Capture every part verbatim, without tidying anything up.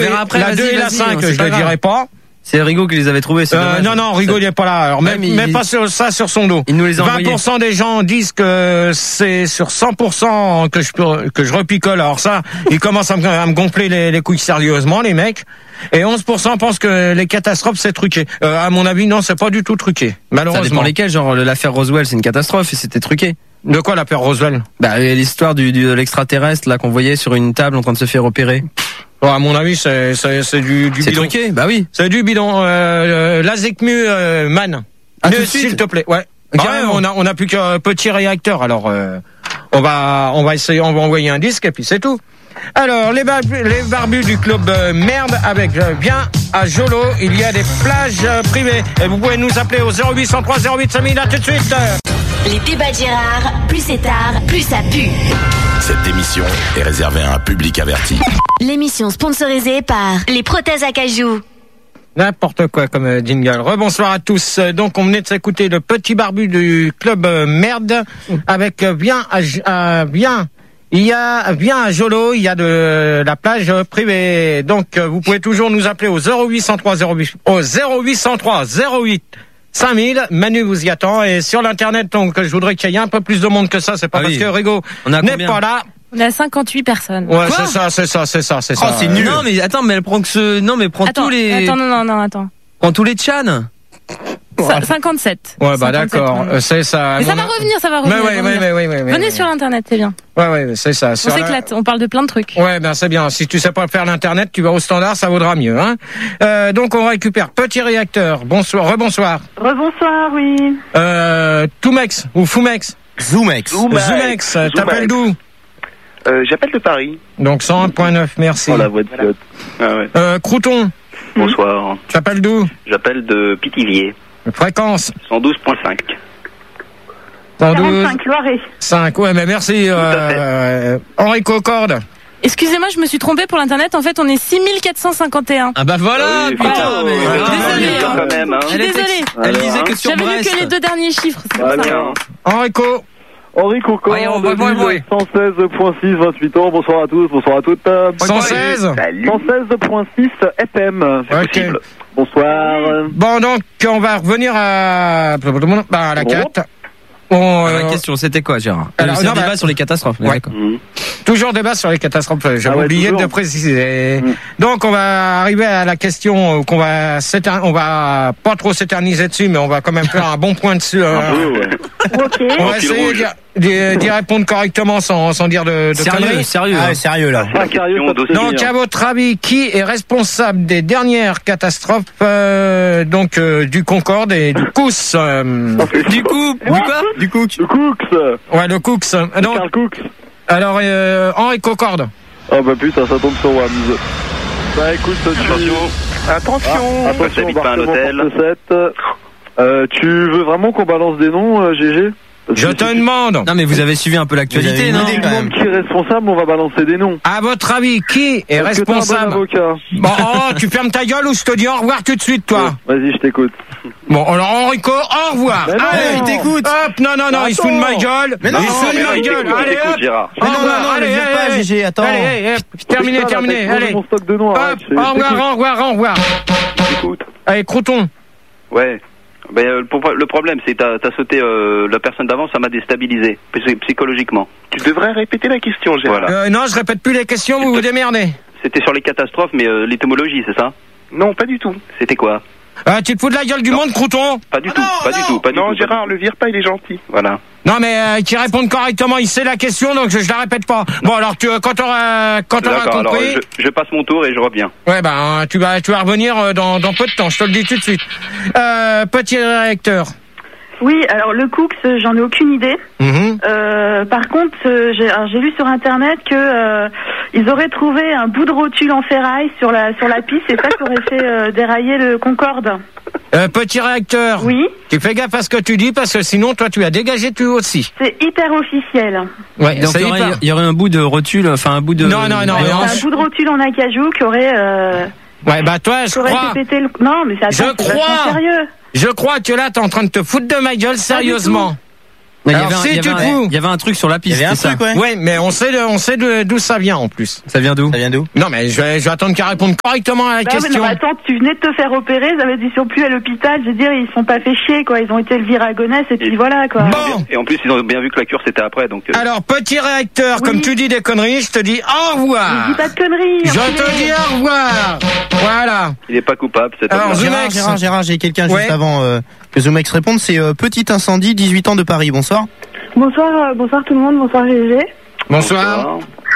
et, après, la deux et la cinq, je ne le dirai pas. C'est Rigaud qui les avait trouvés, c'est euh, Non, non, Rigaud, il n'est pas là. Alors, même, même il... pas sur, ça sur son dos. Il nous les a vingt pour cent des gens disent que c'est sur cent pour cent que je, que je repicole. Alors ça, ils commencent à me, à me gonfler les, les couilles sérieusement, les mecs. Et onze pour cent pensent que les catastrophes, c'est truqué. Euh, à mon avis, non, c'est pas du tout truqué. Malheureusement. Ça dépend lesquels, genre l'affaire Roswell, c'est une catastrophe et c'était truqué. De quoi l'affaire Roswell? Bah, l'histoire du, du, de l'extraterrestre, là, qu'on voyait sur une table en train de se faire opérer. Bon, à mon avis, c'est, c'est, c'est du, du c'est bidon. C'est truqué, bah oui. C'est du bidon. Euh, euh, Lazecmu, euh, man. Ah, ne, s'il te plaît, ouais. Okay, ouais on a, on a plus qu'un petit réacteur, alors, euh, on va, on va essayer, on va envoyer un disque et puis c'est tout. Alors, les barbus, les barbus du club euh, merde avec euh, bien à Jolo, il y a des plages euh, privées. Et vous pouvez nous appeler au zéro huit cent trois zéro huit cinq mille, à tout de suite. Les débats de Gérard, plus c'est tard, plus ça pue. Cette émission est réservée à un public averti. L'émission sponsorisée par les prothèses acajou. N'importe quoi comme euh, jingle. Rebonsoir à tous. Donc on venait de s'écouter le petit barbu du club euh, merde avec euh, bien à, à bien. Il y a bien à Jolo, il y a de la plage privée. Donc euh, vous pouvez toujours nous appeler au zéro huit cent trois zéro huit au zéro huit cent trois zéro huit cinq mille. Manu vous y attend. Et sur l'internet, donc je voudrais qu'il y ait un peu plus de monde que ça. C'est pas ah parce oui. que Rigaud n'est pas là. On a cinquante-huit personnes. Ouais, c'est ça, c'est ça, c'est ça, c'est oh, ça. c'est nul. Non mais attends, mais elle prend que ce, non mais prend attends, tous les. Attends, non, non, non, attends. Prend tous les tchans. cinquante-sept. Ouais, bah d'accord, ouais. C'est ça. Mais ça va revenir, ça va revenir. Mais ouais, ouais, ouais, ouais, Venez ouais. sur l'internet, c'est bien. Ouais, ouais, c'est ça. On s'éclate, la... on parle de plein de trucs. Ouais, ben c'est bien. Si tu sais pas faire l'internet, tu vas au standard, ça vaudra mieux, hein. Euh, donc on récupère Petit Réacteur. Bonsoir, rebonsoir. Rebonsoir, oui. Euh, Toumex ou Foumex. Zoomex. Zoomex. Zoomex. T'appelles d'où? Euh, j'appelle de Paris. Donc cent un virgule neuf, merci. Oh la voix de voilà. Ah ouais. Euh, Crouton. Bonsoir. Tu appelles d'où? J'appelle de Pithiviers. Fréquence. cent douze virgule cinq. cent douze. quarante-cinq, Loiret. cinq, ouais, mais merci. Euh, Henri Concorde. Excusez-moi, je me suis trompé pour l'internet. En fait, on est six mille quatre cent cinquante et un. Ah bah voilà, ah oui, putain, oh, mais ouais, désolé. Quand hein. même, hein. Je suis désolée. Elle disait que sur J'avais Brest. lu que les deux derniers chiffres. C'est ah, pour ça. Enrico. Henri Concorde, cent seize virgule six, vingt-huit ans, bonsoir à tous, bonsoir à toutes. cent seize cent seize virgule six F M, c'est okay. possible. Bonsoir. Bon, donc, on va revenir à, à la quatre. Bon, euh... La question, c'était quoi, Gérard? Alors, c'est un débat bah... sur les catastrophes. Ouais. Mmh. Toujours débat sur les catastrophes. J'avais ah ouais, oublié toujours. de préciser. Mmh. Donc, on va arriver à la question qu'on va on va pas trop s'éterniser dessus, mais on va quand même faire un bon point dessus. Euh... Un peu, ouais. Okay. On va essayer d'y, d'y répondre correctement sans, sans dire de, de sérieux, conneries. Sérieux, ah, sérieux là. Ah, sérieux, donc, à votre avis, qui est responsable des dernières catastrophes euh, donc euh, du Concorde et du Cous euh... Du coup, du quoi? Du Cook. Le Cooks. Ouais, le Cooks. Donc, Carl Cooks. Alors, euh, Henri Concorde. Oh bah putain, ça tombe sur Wams. Bah écoute, tu... Attention. Attention. Ah, attention, on pas un hôtel. Euh, tu veux vraiment qu'on balance des noms, euh, G G? Je te tu... demande. Non mais vous avez suivi un peu l'actualité, non? Tout le monde qui est responsable, on va balancer des noms. À votre avis, qui est Est-ce responsable? Que t'as un bon avocat? Bon, oh, tu fermes ta gueule ou je te dis au revoir tout de suite, toi. Bon, vas-y, je t'écoute. Bon, alors Enrico, au revoir. Mais non, allez, il t'écoute. Hop, non, non, non, attends. il se fout de ma gueule. Mais non, il se fout de ma gueule. Allez, hop. Mais non, non, non, allez, allez, allez, pas, G G, attends. Allez, terminé, putain, terminé. là, allez. Mon stock de noms, hop, arrête, au revoir, au revoir, au revoir. Écoute. Allez, Crouton. Ouais. Ben, euh, le problème, c'est que t'as, t'as sauté euh, la personne d'avant, ça m'a déstabilisé, psychologiquement. Tu devrais répéter la question, Gérard. Voilà. Euh, non, je répète plus les questions, vous vous démerdez. C'était sur les catastrophes, mais euh, l'étymologie, c'est ça? Non, pas du tout. C'était quoi? Ah, tu te fous de la gueule du non. monde, Crouton? Pas du ah tout, non, pas non. du tout, pas non, du tout. Non, Gérard, le vire pas, il est gentil. Voilà. Non, mais euh, qui répondent correctement, il sait la question, donc je, je la répète pas. Bon, alors tu, quand t'auras, quand t'auras compris. Alors, je, je passe mon tour et je reviens. Ouais, ben, tu vas, tu vas revenir dans, dans peu de temps, je te le dis tout de suite. Euh, petit réacteur. Oui, alors le Cooks, j'en ai aucune idée. Mmh. Euh, par contre, j'ai, j'ai lu sur internet que euh, ils auraient trouvé un bout de rotule en ferraille sur la sur la piste et ça qui aurait fait euh, dérailler le Concorde. Euh, petit réacteur. Oui. Tu fais gaffe à ce que tu dis parce que sinon toi tu as dégagé tu aussi. C'est hyper officiel. Ouais. Donc il y, aurait, il y aurait un bout de rotule, enfin un bout de. Non non non. Ouais, un bout de rotule en acajou qui aurait. Euh, ouais bah toi je crois. Le... Non mais ça. Je crois. Sérieux. Je crois que là t'es en train de te foutre de ma gueule sérieusement. Il y Alors, avait un- si il y tu avait te un- fous. il y avait un truc sur la piste. Il y avait un c'est ça. truc, ouais. Ouais, mais on sait, de- on sait de- d'où ça vient en plus. Ça vient d'où? Ça vient d'où? Non, mais je vais, je vais attendre qu'elle réponde correctement à la Bah, mais question. non, mais attends, tu venais de te faire opérer, ils avaient dit sur plus à l'hôpital, je veux dire, ils se sont pas fait chier, quoi. Ils ont été le à Gonesse et puis voilà, quoi. Bon, Et en plus, ils ont bien vu que la cure c'était après, donc. euh, alors petit réacteur, Oui. comme tu dis des conneries, je te dis au Je revoir. dis pas de conneries. Je enculé. te dis au revoir. Voilà. Il est pas coupable, cet Alors, homme-là. je- Gérard, Zoumex. Gérard, Gérard, j'ai quelqu'un Ouais. juste avant euh, que Zoumex réponde. C'est euh, Petit Incendie, dix-huit ans de Paris. Bonsoir. Bonsoir, euh, bonsoir tout le monde, bonsoir G G. Bonsoir.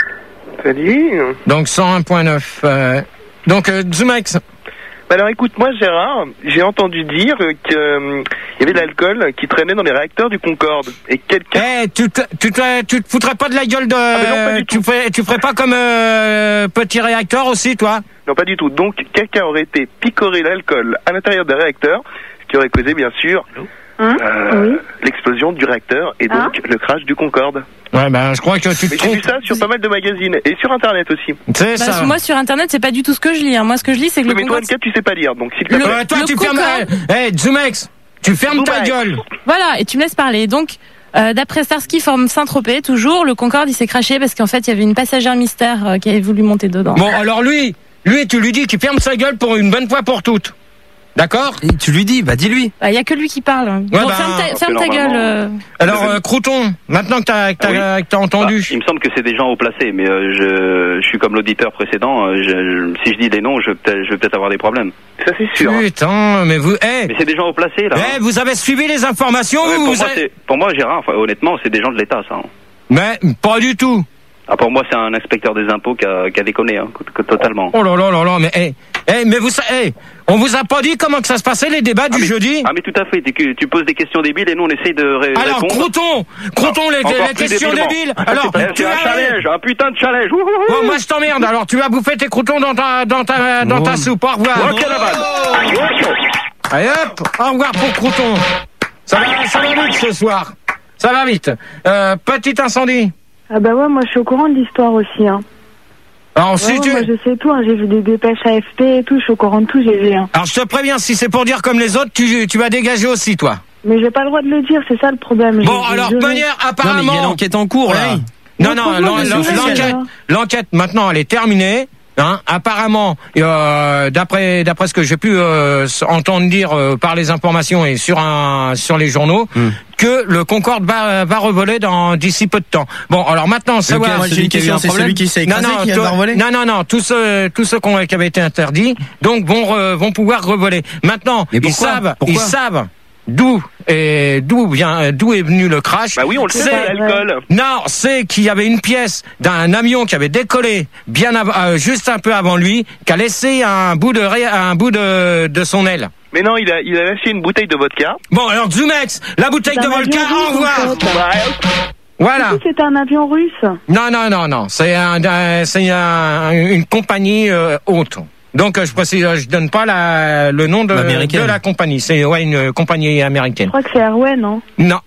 Salut. Donc cent un virgule neuf. Euh, donc euh, Zoumex. Bah alors écoute, moi Gérard, j'ai entendu dire qu'il euh, y avait de l'alcool qui traînait dans les réacteurs du Concorde. Et quelqu'un... Eh, tu te, tu te, tu te foutrais pas de la gueule de, mais non, pas du tu tout. ferais, tu ferais pas comme euh, petit réacteur aussi, toi? Non, pas du tout. Donc quelqu'un aurait été picoré l'alcool à l'intérieur des réacteurs, ce qui aurait causé bien sûr Hein euh, Oui. l'explosion du réacteur et donc Hein le crash du Concorde. Ouais, ben je crois que tu te Mais j'ai vu trompes. ça sur pas mal de magazines et sur internet aussi. C'est Bah, ça. moi sur internet c'est pas du tout ce que je lis. hein. Moi ce que je lis c'est que Oui, le mais toi, Concorde. Anne-Cat, tu sais pas lire, donc s'il te Le- plaît. Ouais, toi, le tu fermes. Concorde. Eh, hey, Zoumex, tu fermes ta Zoumex. gueule. Voilà, et tu me laisses parler. Donc, euh, d'après Starsky from Saint-Tropez, toujours, le Concorde, il s'est craché parce qu'en fait, il y avait une passagère mystère euh, qui avait voulu monter dedans. Bon, alors lui, lui, tu lui dis qu'il ferme sa gueule pour une bonne fois pour toutes. D'accord? Et tu lui dis, bah dis-lui. Il y a que lui qui parle. Ouais, bon, bah, ferme ta, parce ferme que ta gueule. normalement- euh. Alors, euh, Crouton, maintenant que t'as, que t'as, Ah que t'as entendu. Bah, il me semble que c'est des gens haut placés, mais euh, je, je suis comme l'auditeur précédent. euh, je, je- si je dis des noms, je vais peut-être, je vais peut-être avoir des problèmes. Ça c'est sûr. hein. Putain, mais vous, eh, Mais c'est des gens haut placés là. eh, vous avez suivi les informations, Ouais, vous, pour, vous moi, avez- c'est- pour moi, Gérard, enfin, honnêtement, c'est des gens de l'État, ça. hein. Mais, pas du tout. Ah, pour moi, c'est un inspecteur des impôts qui a, qui a déconné, hein, que- que- totalement. Oh là là là là, mais, eh, eh, mais vous, sa- eh, on vous a pas dit comment que ça se passait les débats du mais, jeudi? Ah, mais tout à fait. Tu, tu poses des questions débiles et nous, on essaye de ré- Alors, répondre. Crouton, Crouton, les, Encore les plus questions débilement. débiles. Ah, Alors, c'est- tu c'est un as, challenge, un putain de challenge. Ouh, ouh, ouh. bon, moi je t'emmerde. Alors, tu vas bouffer tes croutons dans ta, dans ta, dans ta Oh. soupe. Au revoir. Ok, la balle. Allez hop, au revoir pour Crouton. Ça va, ça va vite ce soir. Ça va vite. Euh, petit incendie. Ah bah ouais, moi je suis au courant de l'histoire aussi, hein. Alors, Ouais, si ouais, tu... moi je sais tout, hein. J'ai vu des dépêches A F P et tout, je suis au courant de tout, j'ai vu, hein. Alors, je te préviens, si c'est pour dire comme les autres, tu, tu vas dégager aussi, toi. Mais j'ai pas le droit de le dire, c'est ça le problème. Bon, J'ai- alors, j'ai- manière, Non, mais apparemment... il y a l'enquête en cours, là. Ouais. Non, Mais non, franchement, l'en- je l'en- sais, l'enquête, là. l'enquête, maintenant, elle est terminée. Hein, apparemment, euh, d'après d'après ce que j'ai pu euh, s- entendre dire euh, par les informations et sur un sur les journaux, Hmm. que le Concorde va va revoler dans d'ici peu de temps. Bon, alors maintenant, savoir. Moi, j'ai une qui a eu question. un C'est problème celui qui s'est Non, écrasé non, qui toi- va revoler. non, non, non, tous ceux, tous ceux qui, ont- qui avaient été interdits, donc vont, re- vont pouvoir revoler. Maintenant, Mais ils pourquoi savent, Pourquoi ils savent d'où et d'où vient, d'où est venu le crash. Bah oui, on le sait, C'est- c'est l'alcool. Non, c'est qu'il y avait une pièce d'un avion qui avait décollé bien av- euh, juste un peu avant lui, qui a laissé un bout de ré- un bout de, de son aile. Mais non, il a, il a lâché une bouteille de vodka. Bon, alors Zoumex, la bouteille de C'est un Volca, avion au russe, revoir. en fait. Ouais. Voilà. Si, c'était un avion russe. Non, non, non, non. C'est un, un- c'est un- une compagnie euh, haute. Donc, euh, je précise, euh, je donne pas la, le nom de, Américaine. de la compagnie. C'est ouais une euh, compagnie américaine. Je crois que c'est Airway, non? Non.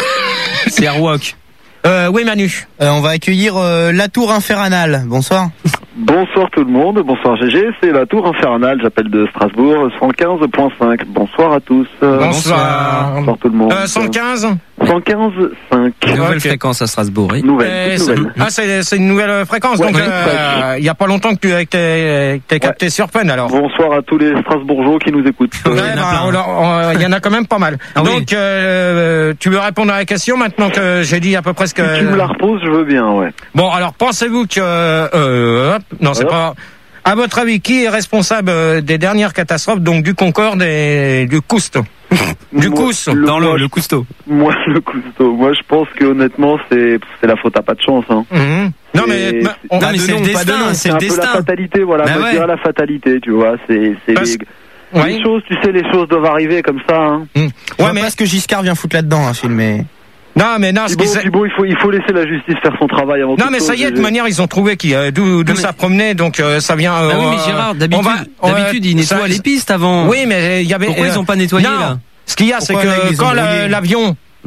C'est Airwalk. Euh, oui, Manu. Euh, on va accueillir euh, la Tour Infernale. Bonsoir. Bonsoir tout le monde, bonsoir G G, c'est la Tour Infernale, j'appelle de Strasbourg, cent quinze virgule cinq. Bonsoir à tous. Euh, Bonsoir. Bonsoir tout le monde. Euh, cent quinze. cent quinze virgule cinq. Nouvelle Ok. fréquence à Strasbourg, oui. Nouvelle, Euh, toute c'est- nouvelle. ah, c'est c'est une nouvelle fréquence. Ouais, donc, ouais, euh, il y a pas longtemps que tu que t'es t'es capté sur Fun, alors. Bonsoir à tous les Strasbourgeois qui nous écoutent. Ouais, il y en a bah, plein. on- on- il y en a quand même pas mal. Ah oui. Donc, euh, tu veux répondre à la question maintenant que j'ai dit à peu près ce que. Si tu me la reposes, je veux bien, ouais. Bon, alors pensez-vous que euh, hop, non, c'est Hop. pas. À votre avis, qui est responsable euh, des dernières catastrophes, donc du Concorde et du Cousteau, du Moi, Cousteau? le- Dans moi, le, le cousteau. Moi, le cousteau. Moi, je pense que honnêtement, c'est c'est la faute à pas de chance. Hein. Mhm. Non mais, Et- bah, on- Non, Pas mais de c'est le nom, pas de destin, nom. c'est C'est le un peu la destin. fatalité, voilà. Bah Moi, ouais. je dirais la fatalité, tu vois. C'est c'est Parce- les, ouais. les choses, tu sais, les choses doivent arriver comme ça. Hein. Mhm. Ouais, Ouais, mais mais est-ce que Giscard vient foutre là-dedans un film mais... non, mais non, ce Puis qui bon, s'est- puis bon, il faut il faut laisser la justice faire son travail avant. non, toute mais ça chose, y est, de G toute G. manière, ils ont trouvé qui, euh, d'où, d'où mais- ça promenait, donc euh, ça vient. euh, Bah oui, mais euh, Gérard, on d'habitude, va- on va- d'habitude, ils nettoient ça- les pistes avant. Oui, mais il y avait. Pourquoi euh, ils ont pas nettoyé, non, là ce qu'il y a, c'est Pourquoi, mec, que ils quand ont la- brûlé l'avion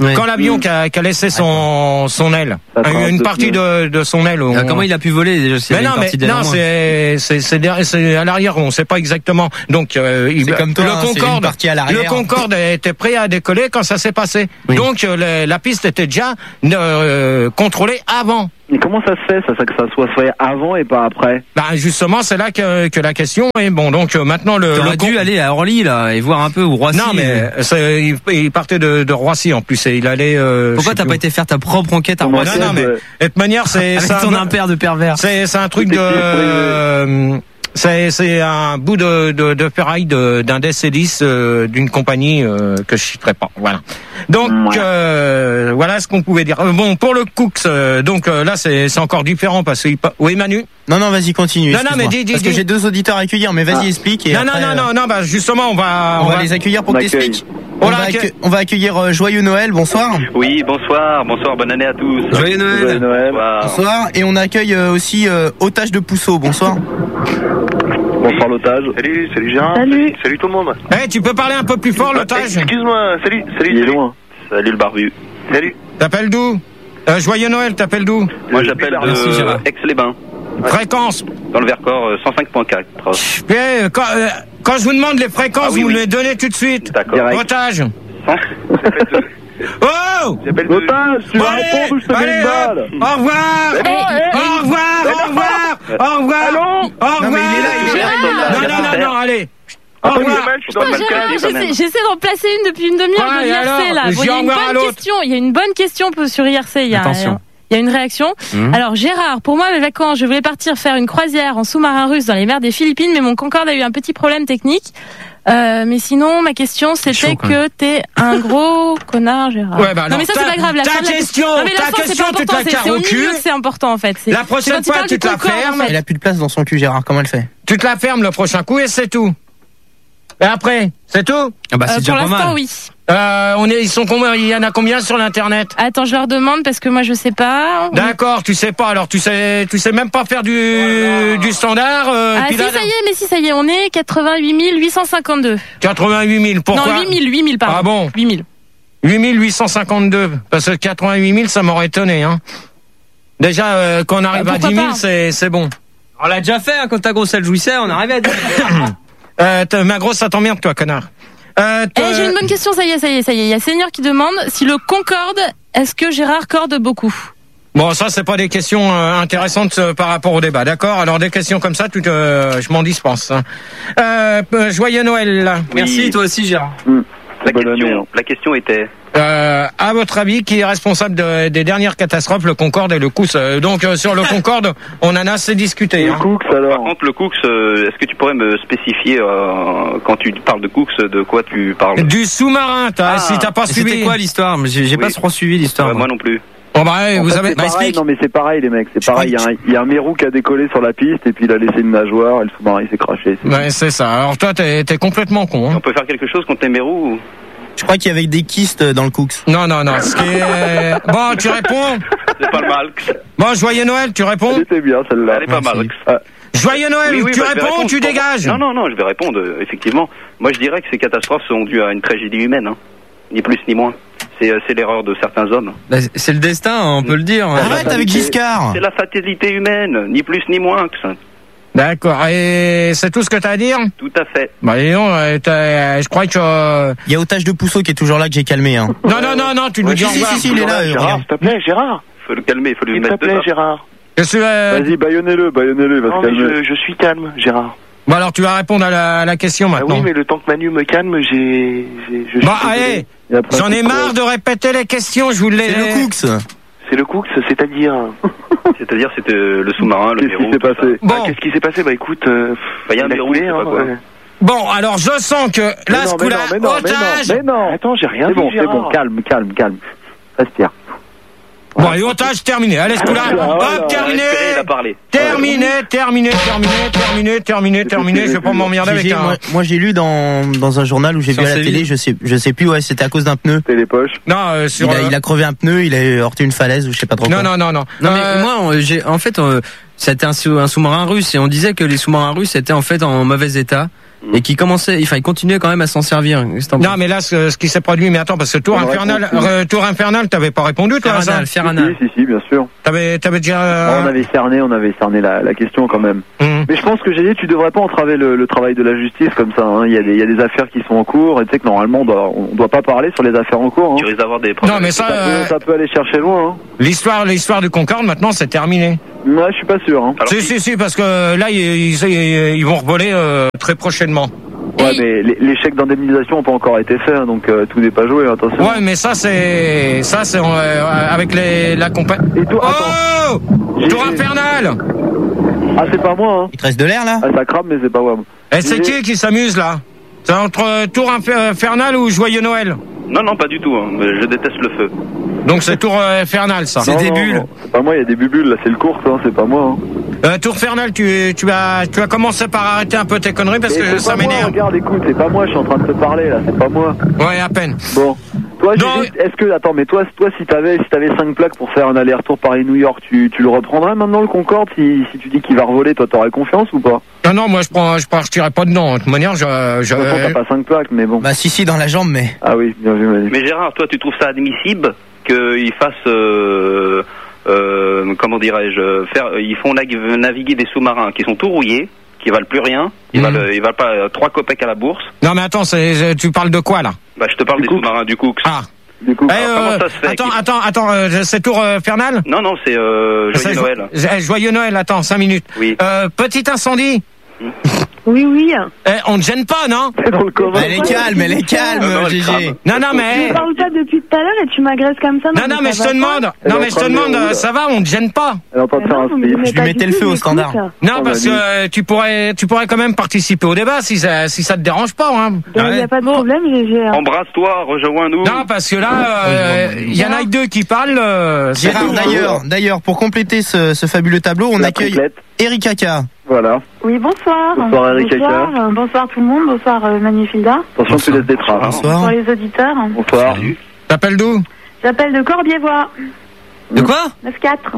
Ouais. Quand l'avion qui a, qui a laissé son, son aile, Ça sera un une peu partie de, de son aile. Ah, on- comment il a pu voler c'est Mais non, mais non, c'est c'est c'est derrière- c'est à l'arrière, on sait pas exactement. Donc euh, il, C'est comme toi, le hein, c'est une Concorde, partie à le l'arrière. Concorde était prêt à décoller quand ça s'est passé. Oui. Donc euh, le- la piste était déjà euh, contrôlée avant. Mais comment ça se fait, ça, ça, que ça soit fait avant et pas après? Bah justement, c'est là que, que la question est bon. Donc euh, maintenant le, T'aurais le dû con- aller à Orly là et voir un peu ou Roissy. non mais c'est- il, il partait de, de Roissy en plus et il allait. Euh, Pourquoi je sais t'as plus pas été faire ta propre enquête à Comment Roissy Non, non, mais de toute manière, c'est avec c'est ton un, impair de pervers. c'est c'est un truc de. euh, c'est c'est un bout de de, de ferraille de- d'un D C dix euh, d'une compagnie euh, que je citerai pas. Voilà. Donc Ouais. euh, voilà ce qu'on pouvait dire. Euh, Bon pour le Cooks, euh, donc euh, là c'est c'est encore différent parce que il pa- oui Manu. Non, non, vas-y, continue. Non, non, excuse-moi. mais dis, dis, Parce que dis. j'ai deux auditeurs à accueillir, mais vas-y, Ah. explique. Et Non après, non non euh, non non bah justement on va On, va les accueillir pour On que accueille. t'expliques. On, On va l'accueille. accue- on va accueillir euh, Joyeux Noël, bonsoir. Oui, bonsoir, bonsoir, bonne année à tous. Joyeux Noël. Joyeux Noël. Bonsoir. Bonsoir. Et on accueille euh, aussi euh, Otage de Pousseau, bonsoir. Bonsoir l'otage. Salut, salut Gérard. Salut. Salut tout le monde. Eh tu peux parler un peu plus fort l'otage. Excuse-moi, salut, salut. Il est salut. loin. Salut le barbu. Salut. T'appelles d'où euh, Joyeux Noël, t'appelles d'où Moi j'appelle Merci, de Gérard. Aix-les-Bains, Fréquence. dans le Vercors euh, cent cinq point quatre. Eh, quand, euh, quand je vous demande les fréquences, Ah oui, vous oui. me les donnez tout de suite. D'accord. Direct. Otage. J'appelle de- Oh J'appelle de- L'otage, tu Bon, vas allez, répondre ou je te mets allez, une balle? hop, au revoir. C'est bon, eh, Au revoir, au revoir, au revoir. Allô Au revoir. Non, mais il est là, il est là, il est là. Non, non, non, non, allez. Au Ah, oui, revoir. c'est mal, je suis dans le Putain, mal Gérard, calme, quand j'essaie même. j'essaie d'en placer une depuis une demi-heure Ouais, de et l'I R C alors là. Je Bon, il y dis a au une revoir à bonne l'autre. question. Il y a une bonne question pour- sur I R C. Il y a, Attention. il y a une réaction. Mmh. Alors Gérard, pour moi mes vacances, je voulais partir faire une croisière en sous-marin russe dans les mers des Philippines, mais mon Concorde a eu un petit problème technique. Euh, mais sinon, ma question c'était chaud, quand que t'es un gros connard, Gérard. Ouais, bah non alors, mais ça ta- c'est pas grave. La ta fin de la question, non, mais la ta fin, c'est question, pas tu te important, la c'est- carres c'est au au cul. milieu que c'est important en fait. C'est- La c'est prochaine quand il fois, parle tu du te la Concorde, en fermes. fait. Elle a plus de place dans son cul, Gérard, comment elle fait? Tu te la fermes le prochain coup et c'est tout. Et après, c'est tout. Ah bah Euh, c'est déjà pour pas l'instant, mal. oui. Euh, on est, ils sont combien Il y en a combien sur l'internet Attends, je leur demande parce que moi je sais pas. D'accord, tu sais pas. Alors tu sais, tu sais même pas faire du du standard. Euh, Ah puis si là, ça y est, mais si ça y est, on est quatre-vingt-huit mille huit cent cinquante-deux. quatre-vingt-huit mille. Pourquoi Non, huit mille, huit mille, pardon. Ah bon huit mille. huit mille huit cent cinquante-deux. Parce que quatre-vingt-huit mille, ça m'aurait étonné. Hein. Déjà, euh, quand on arrive Bah, à pourquoi dix mille, pas c'est c'est bon. On l'a déjà fait hein, quand ta grosse elle jouissait, on arrivait à dire. Euh, t'as- ma grosse, ça t'emmerde, toi, connard. Euh, Eh, t'as- j'ai une bonne question, ça y est, ça y est, ça y est. Il y a Seigneur qui demande si le Concorde, est-ce que Gérard corde beaucoup? Bon, ça, c'est pas des questions euh, intéressantes euh, par rapport au débat, d'accord? Alors, des questions comme ça, tu te, euh, je m'en dispense. Hein. Euh, euh, joyeux Noël. Là. Merci toi aussi Gérard. La Bonne année, question, hein. la question était. Euh, à votre avis, qui est responsable de- des dernières catastrophes, le Concorde et le Cous? Euh, Donc, euh, sur le Concorde, on en a assez discuté. Le Hein. Cooks Par alors. contre, le Cooks, euh, est-ce que tu pourrais me spécifier euh, quand tu parles de Cooks, de quoi tu parles? Du sous-marin, t'as, Ah, si t'as pas suivi. C'était quoi l'histoire? J'ai j'ai Oui. pas trop suivi l'histoire. Ouais, moi. moi non plus. Bon, bah, ouais, En vous fait, avez. c'est Bah, pareil, explique. non mais c'est pareil les mecs, c'est Je pareil. Il y, crois a un- il y a un mérou qui a décollé sur la piste et puis il a laissé une nageoire et le sous-marin il s'est craché. c'est Ouais, c'est ça. Alors, toi, t'es, t'es complètement con. Hein. On peut faire quelque chose contre les mérous ou... Je crois qu'il y avait des kystes dans le Cooks. Non, non, non. Ce qui est... Bon, tu réponds. C'est pas mal. Bon, joyeux Noël, tu Elle réponds. était bien celle-là. Elle est pas mal. Joyeux Noël, Oui, oui, tu bah, je vais réponds ou répondre. tu dégages? Non, non, non, je vais répondre, euh, effectivement. Moi, je dirais que ces catastrophes sont dues à une tragédie humaine, hein. Ni plus ni moins. C'est, euh, c'est l'erreur de certains hommes. Bah, c'est le destin, hein, on peut le dire. Arrête avec Giscard. C'est la fatalité humaine, ni plus ni moins que ça. D'accord. Et c'est tout ce que t'as à dire? Tout à fait. Bah, dis donc, euh, t'as- je crois que... euh, Il y a Otage de Pousseau qui est toujours là que j'ai calmé. Hein. Non, non, non, non, tu nous dis Si, au si, revoir. si, si, il est là. euh, Gérard, regarde. s'il te plaît, Gérard. Faut le calmer, faut lui S'il te mettre plaît, dedans. Gérard. Qu'est-ce que, euh, Vas-y, baïonnez-le, baïonnez-le, il va Non, se mais calmer. je, je suis calme, Gérard. Bon, alors tu vas répondre à la, à la question Ah maintenant. oui, mais le temps que Manu me calme, j'ai... j'ai- je suis Bon, désolé. allez, Et après, j'en ai c'est marre de répéter les questions, je vous l'ai... C'est le Cooks. C'est le Cooks, c'est-à-dire... C'est-à-dire, c'était le sous-marin, le Qu'est-ce mérou. qui s'est tout ça. passé? Bon, Ah, qu'est-ce qui s'est passé? Bah écoute, euh, Bah, y a un il a verrou, coulé, je sais hein, pas quoi. ouais. bon, alors je sens que Mais là, non, ce mais coup-là, non, mais non, mais non, otage... mais non. Attends, j'ai rien C'est dit, bon, c'est Gérard. bon, calme, calme, calme. Respire. Bon, et otage terminé. Allez, ce coup-là, Voilà, voilà. hop, terminé. Respirez, il a parlé. Terminé, terminé, terminé, terminé, terminé, terminé. Je vais pas m'emmerder avec J'ai- un... Moi, moi, j'ai lu dans, dans un journal où j'ai Sur vu à la Séville. télé, je sais, je sais plus, ouais, c'était à cause d'un pneu. T'es les poches. Non, euh, Il sur... a, euh, il a crevé un pneu, il a heurté une falaise ou je sais pas trop Non, quoi. non, non, non. Non mais Euh, moi, on- j'ai, en fait, euh, c'était un, sous- un sous-marin russe et on disait que les sous-marins russes étaient en fait en mauvais état et qui commençait, enfin, il continuait quand même à s'en servir. Non, mais là, ce, ce qui s'est produit, mais attends, parce que Tour On Infernal, réponse, euh, Tour Infernal, t'avais pas répondu, toi, à ça? Ferranal, Ferranal. Si, si, si, bien sûr. T'avais, t'avais déjà. Euh... On avait cerné, on avait cerné la, la question quand même. Mmh. Mais je pense que j'ai dit, tu devrais pas entraver le, le travail de la justice comme ça. Hein. Il y a des, il y a des affaires qui sont en cours, et tu sais que normalement, on doit, on doit pas parler sur les affaires en cours. Hein. Tu risques d'avoir des problèmes. Non, mais ça, Ça, euh, peut, ça peut aller chercher loin. Hein. l'histoire, l'histoire du Concorde, maintenant, c'est terminé. Ouais, je suis pas sûr. Hein. Alors, si, si, si, parce que là, ils, ils, ils vont revoler euh, très prochainement. Ouais, mais les, les chèques d'indemnisation n'ont pas encore été faits, hein, donc euh, tout n'est pas joué, attention. Ouais, mais ça, c'est, ça, c'est euh, avec les, la compagnie. Et toi, Oh, J'ai- Tour j'ai- Infernal. Ah, c'est pas moi, hein. Il te reste de l'air là? Ah, ça crame, mais c'est pas moi. Et c'est J'ai- qui qui s'amuse là? C'est entre euh, Tour Infer- Infernal ou Joyeux Noël? Non, non, pas du tout. Hein. Je déteste le feu. Donc c'est Tour euh, Infernal, ça. C'est Non, des non, bulles. non, c'est pas moi, il y a des bubules, là, c'est le cours, hein, c'est pas moi. Hein. Euh, Tour Infernal, tu, tu as, tu as commencé par arrêter un peu tes conneries parce Et que c'est ça pas moi, m'énerve. regarde, écoute, c'est pas moi, je suis en train de te parler, là, c'est pas moi. Ouais, à peine. Bon. Toi, Non, Gégé, est-ce que, attends, mais toi, toi, si t'avais, si t'avais cinq plaques pour faire un aller-retour Paris-New York, tu, tu le reprendrais maintenant, le Concorde, si, si tu dis qu'il va revoler, toi, t'aurais confiance ou pas? Non, non, moi je prends, je partirai pas dedans. De toute manière, je, je... De toute façon, t'as pas cinq plaques, mais bon. Bah si si dans la jambe mais. Ah oui, bien vu, Manu. Mais Gérard, toi, tu trouves ça admissible qu'ils fassent, euh, euh, comment dirais-je, faire, ils font nag- naviguer des sous-marins qui sont tout rouillés, qui valent plus rien, ils Mhm. valent, ils valent pas euh, trois copecs à la bourse. Non, mais attends, c'est, tu parles de quoi là? Bah, je te parle Du des Cook. sous-marins du Cook. Ah. Du coup, Eh, Alors, euh, comment ça se fait attends, qu'il- attends, attends, euh, c'est Tour euh, Infernal? Non, non, c'est euh, C'est Joyeux jo- Noël. eh, Joyeux Noël, attends, cinq minutes. Oui. Euh, petit incendie. Oui, oui. Eh, on ne gêne pas, non? c'est dans le commun. Elle est calme, elle est calme, Non, non, elle Gégé. crame. Non, non, Je mais. ne parle pas depuis tout à l'heure et tu m'agresses comme ça. Non, non, mais je ça te va demande. pas. Elle Non, est mais en je train te de demande, me euh, rouler. ça va, on ne gêne pas. Elle est en train de Mais faire non, un vous me speech. donnez Je lui pas mettais du le feu tout, au j'écoute. standard. Non, On parce a que dit. euh, tu pourrais, tu pourrais quand même participer au débat si ça, si ça te dérange pas, hein. Il n'y a pas de problème, j'ai... j'ai- Embrasse-toi, rejoins-nous. Non, parce que là, euh, il y en a que deux qui parlent. euh, c'est Gérard, tout. d'ailleurs, d'ailleurs, pour compléter ce, ce fabuleux tableau, on La accueille triplette. Eric Aka. Voilà. Oui, bonsoir. Bonsoir, Eric Bonsoir, euh, bonsoir tout le monde. Bonsoir, euh, Manifilda. Attention, tu laisses des traces. Bonsoir. Bonsoir les auditeurs. Bonsoir. T'appelles d'où? J'appelle de Corbiévois. De quoi? neuf quatre.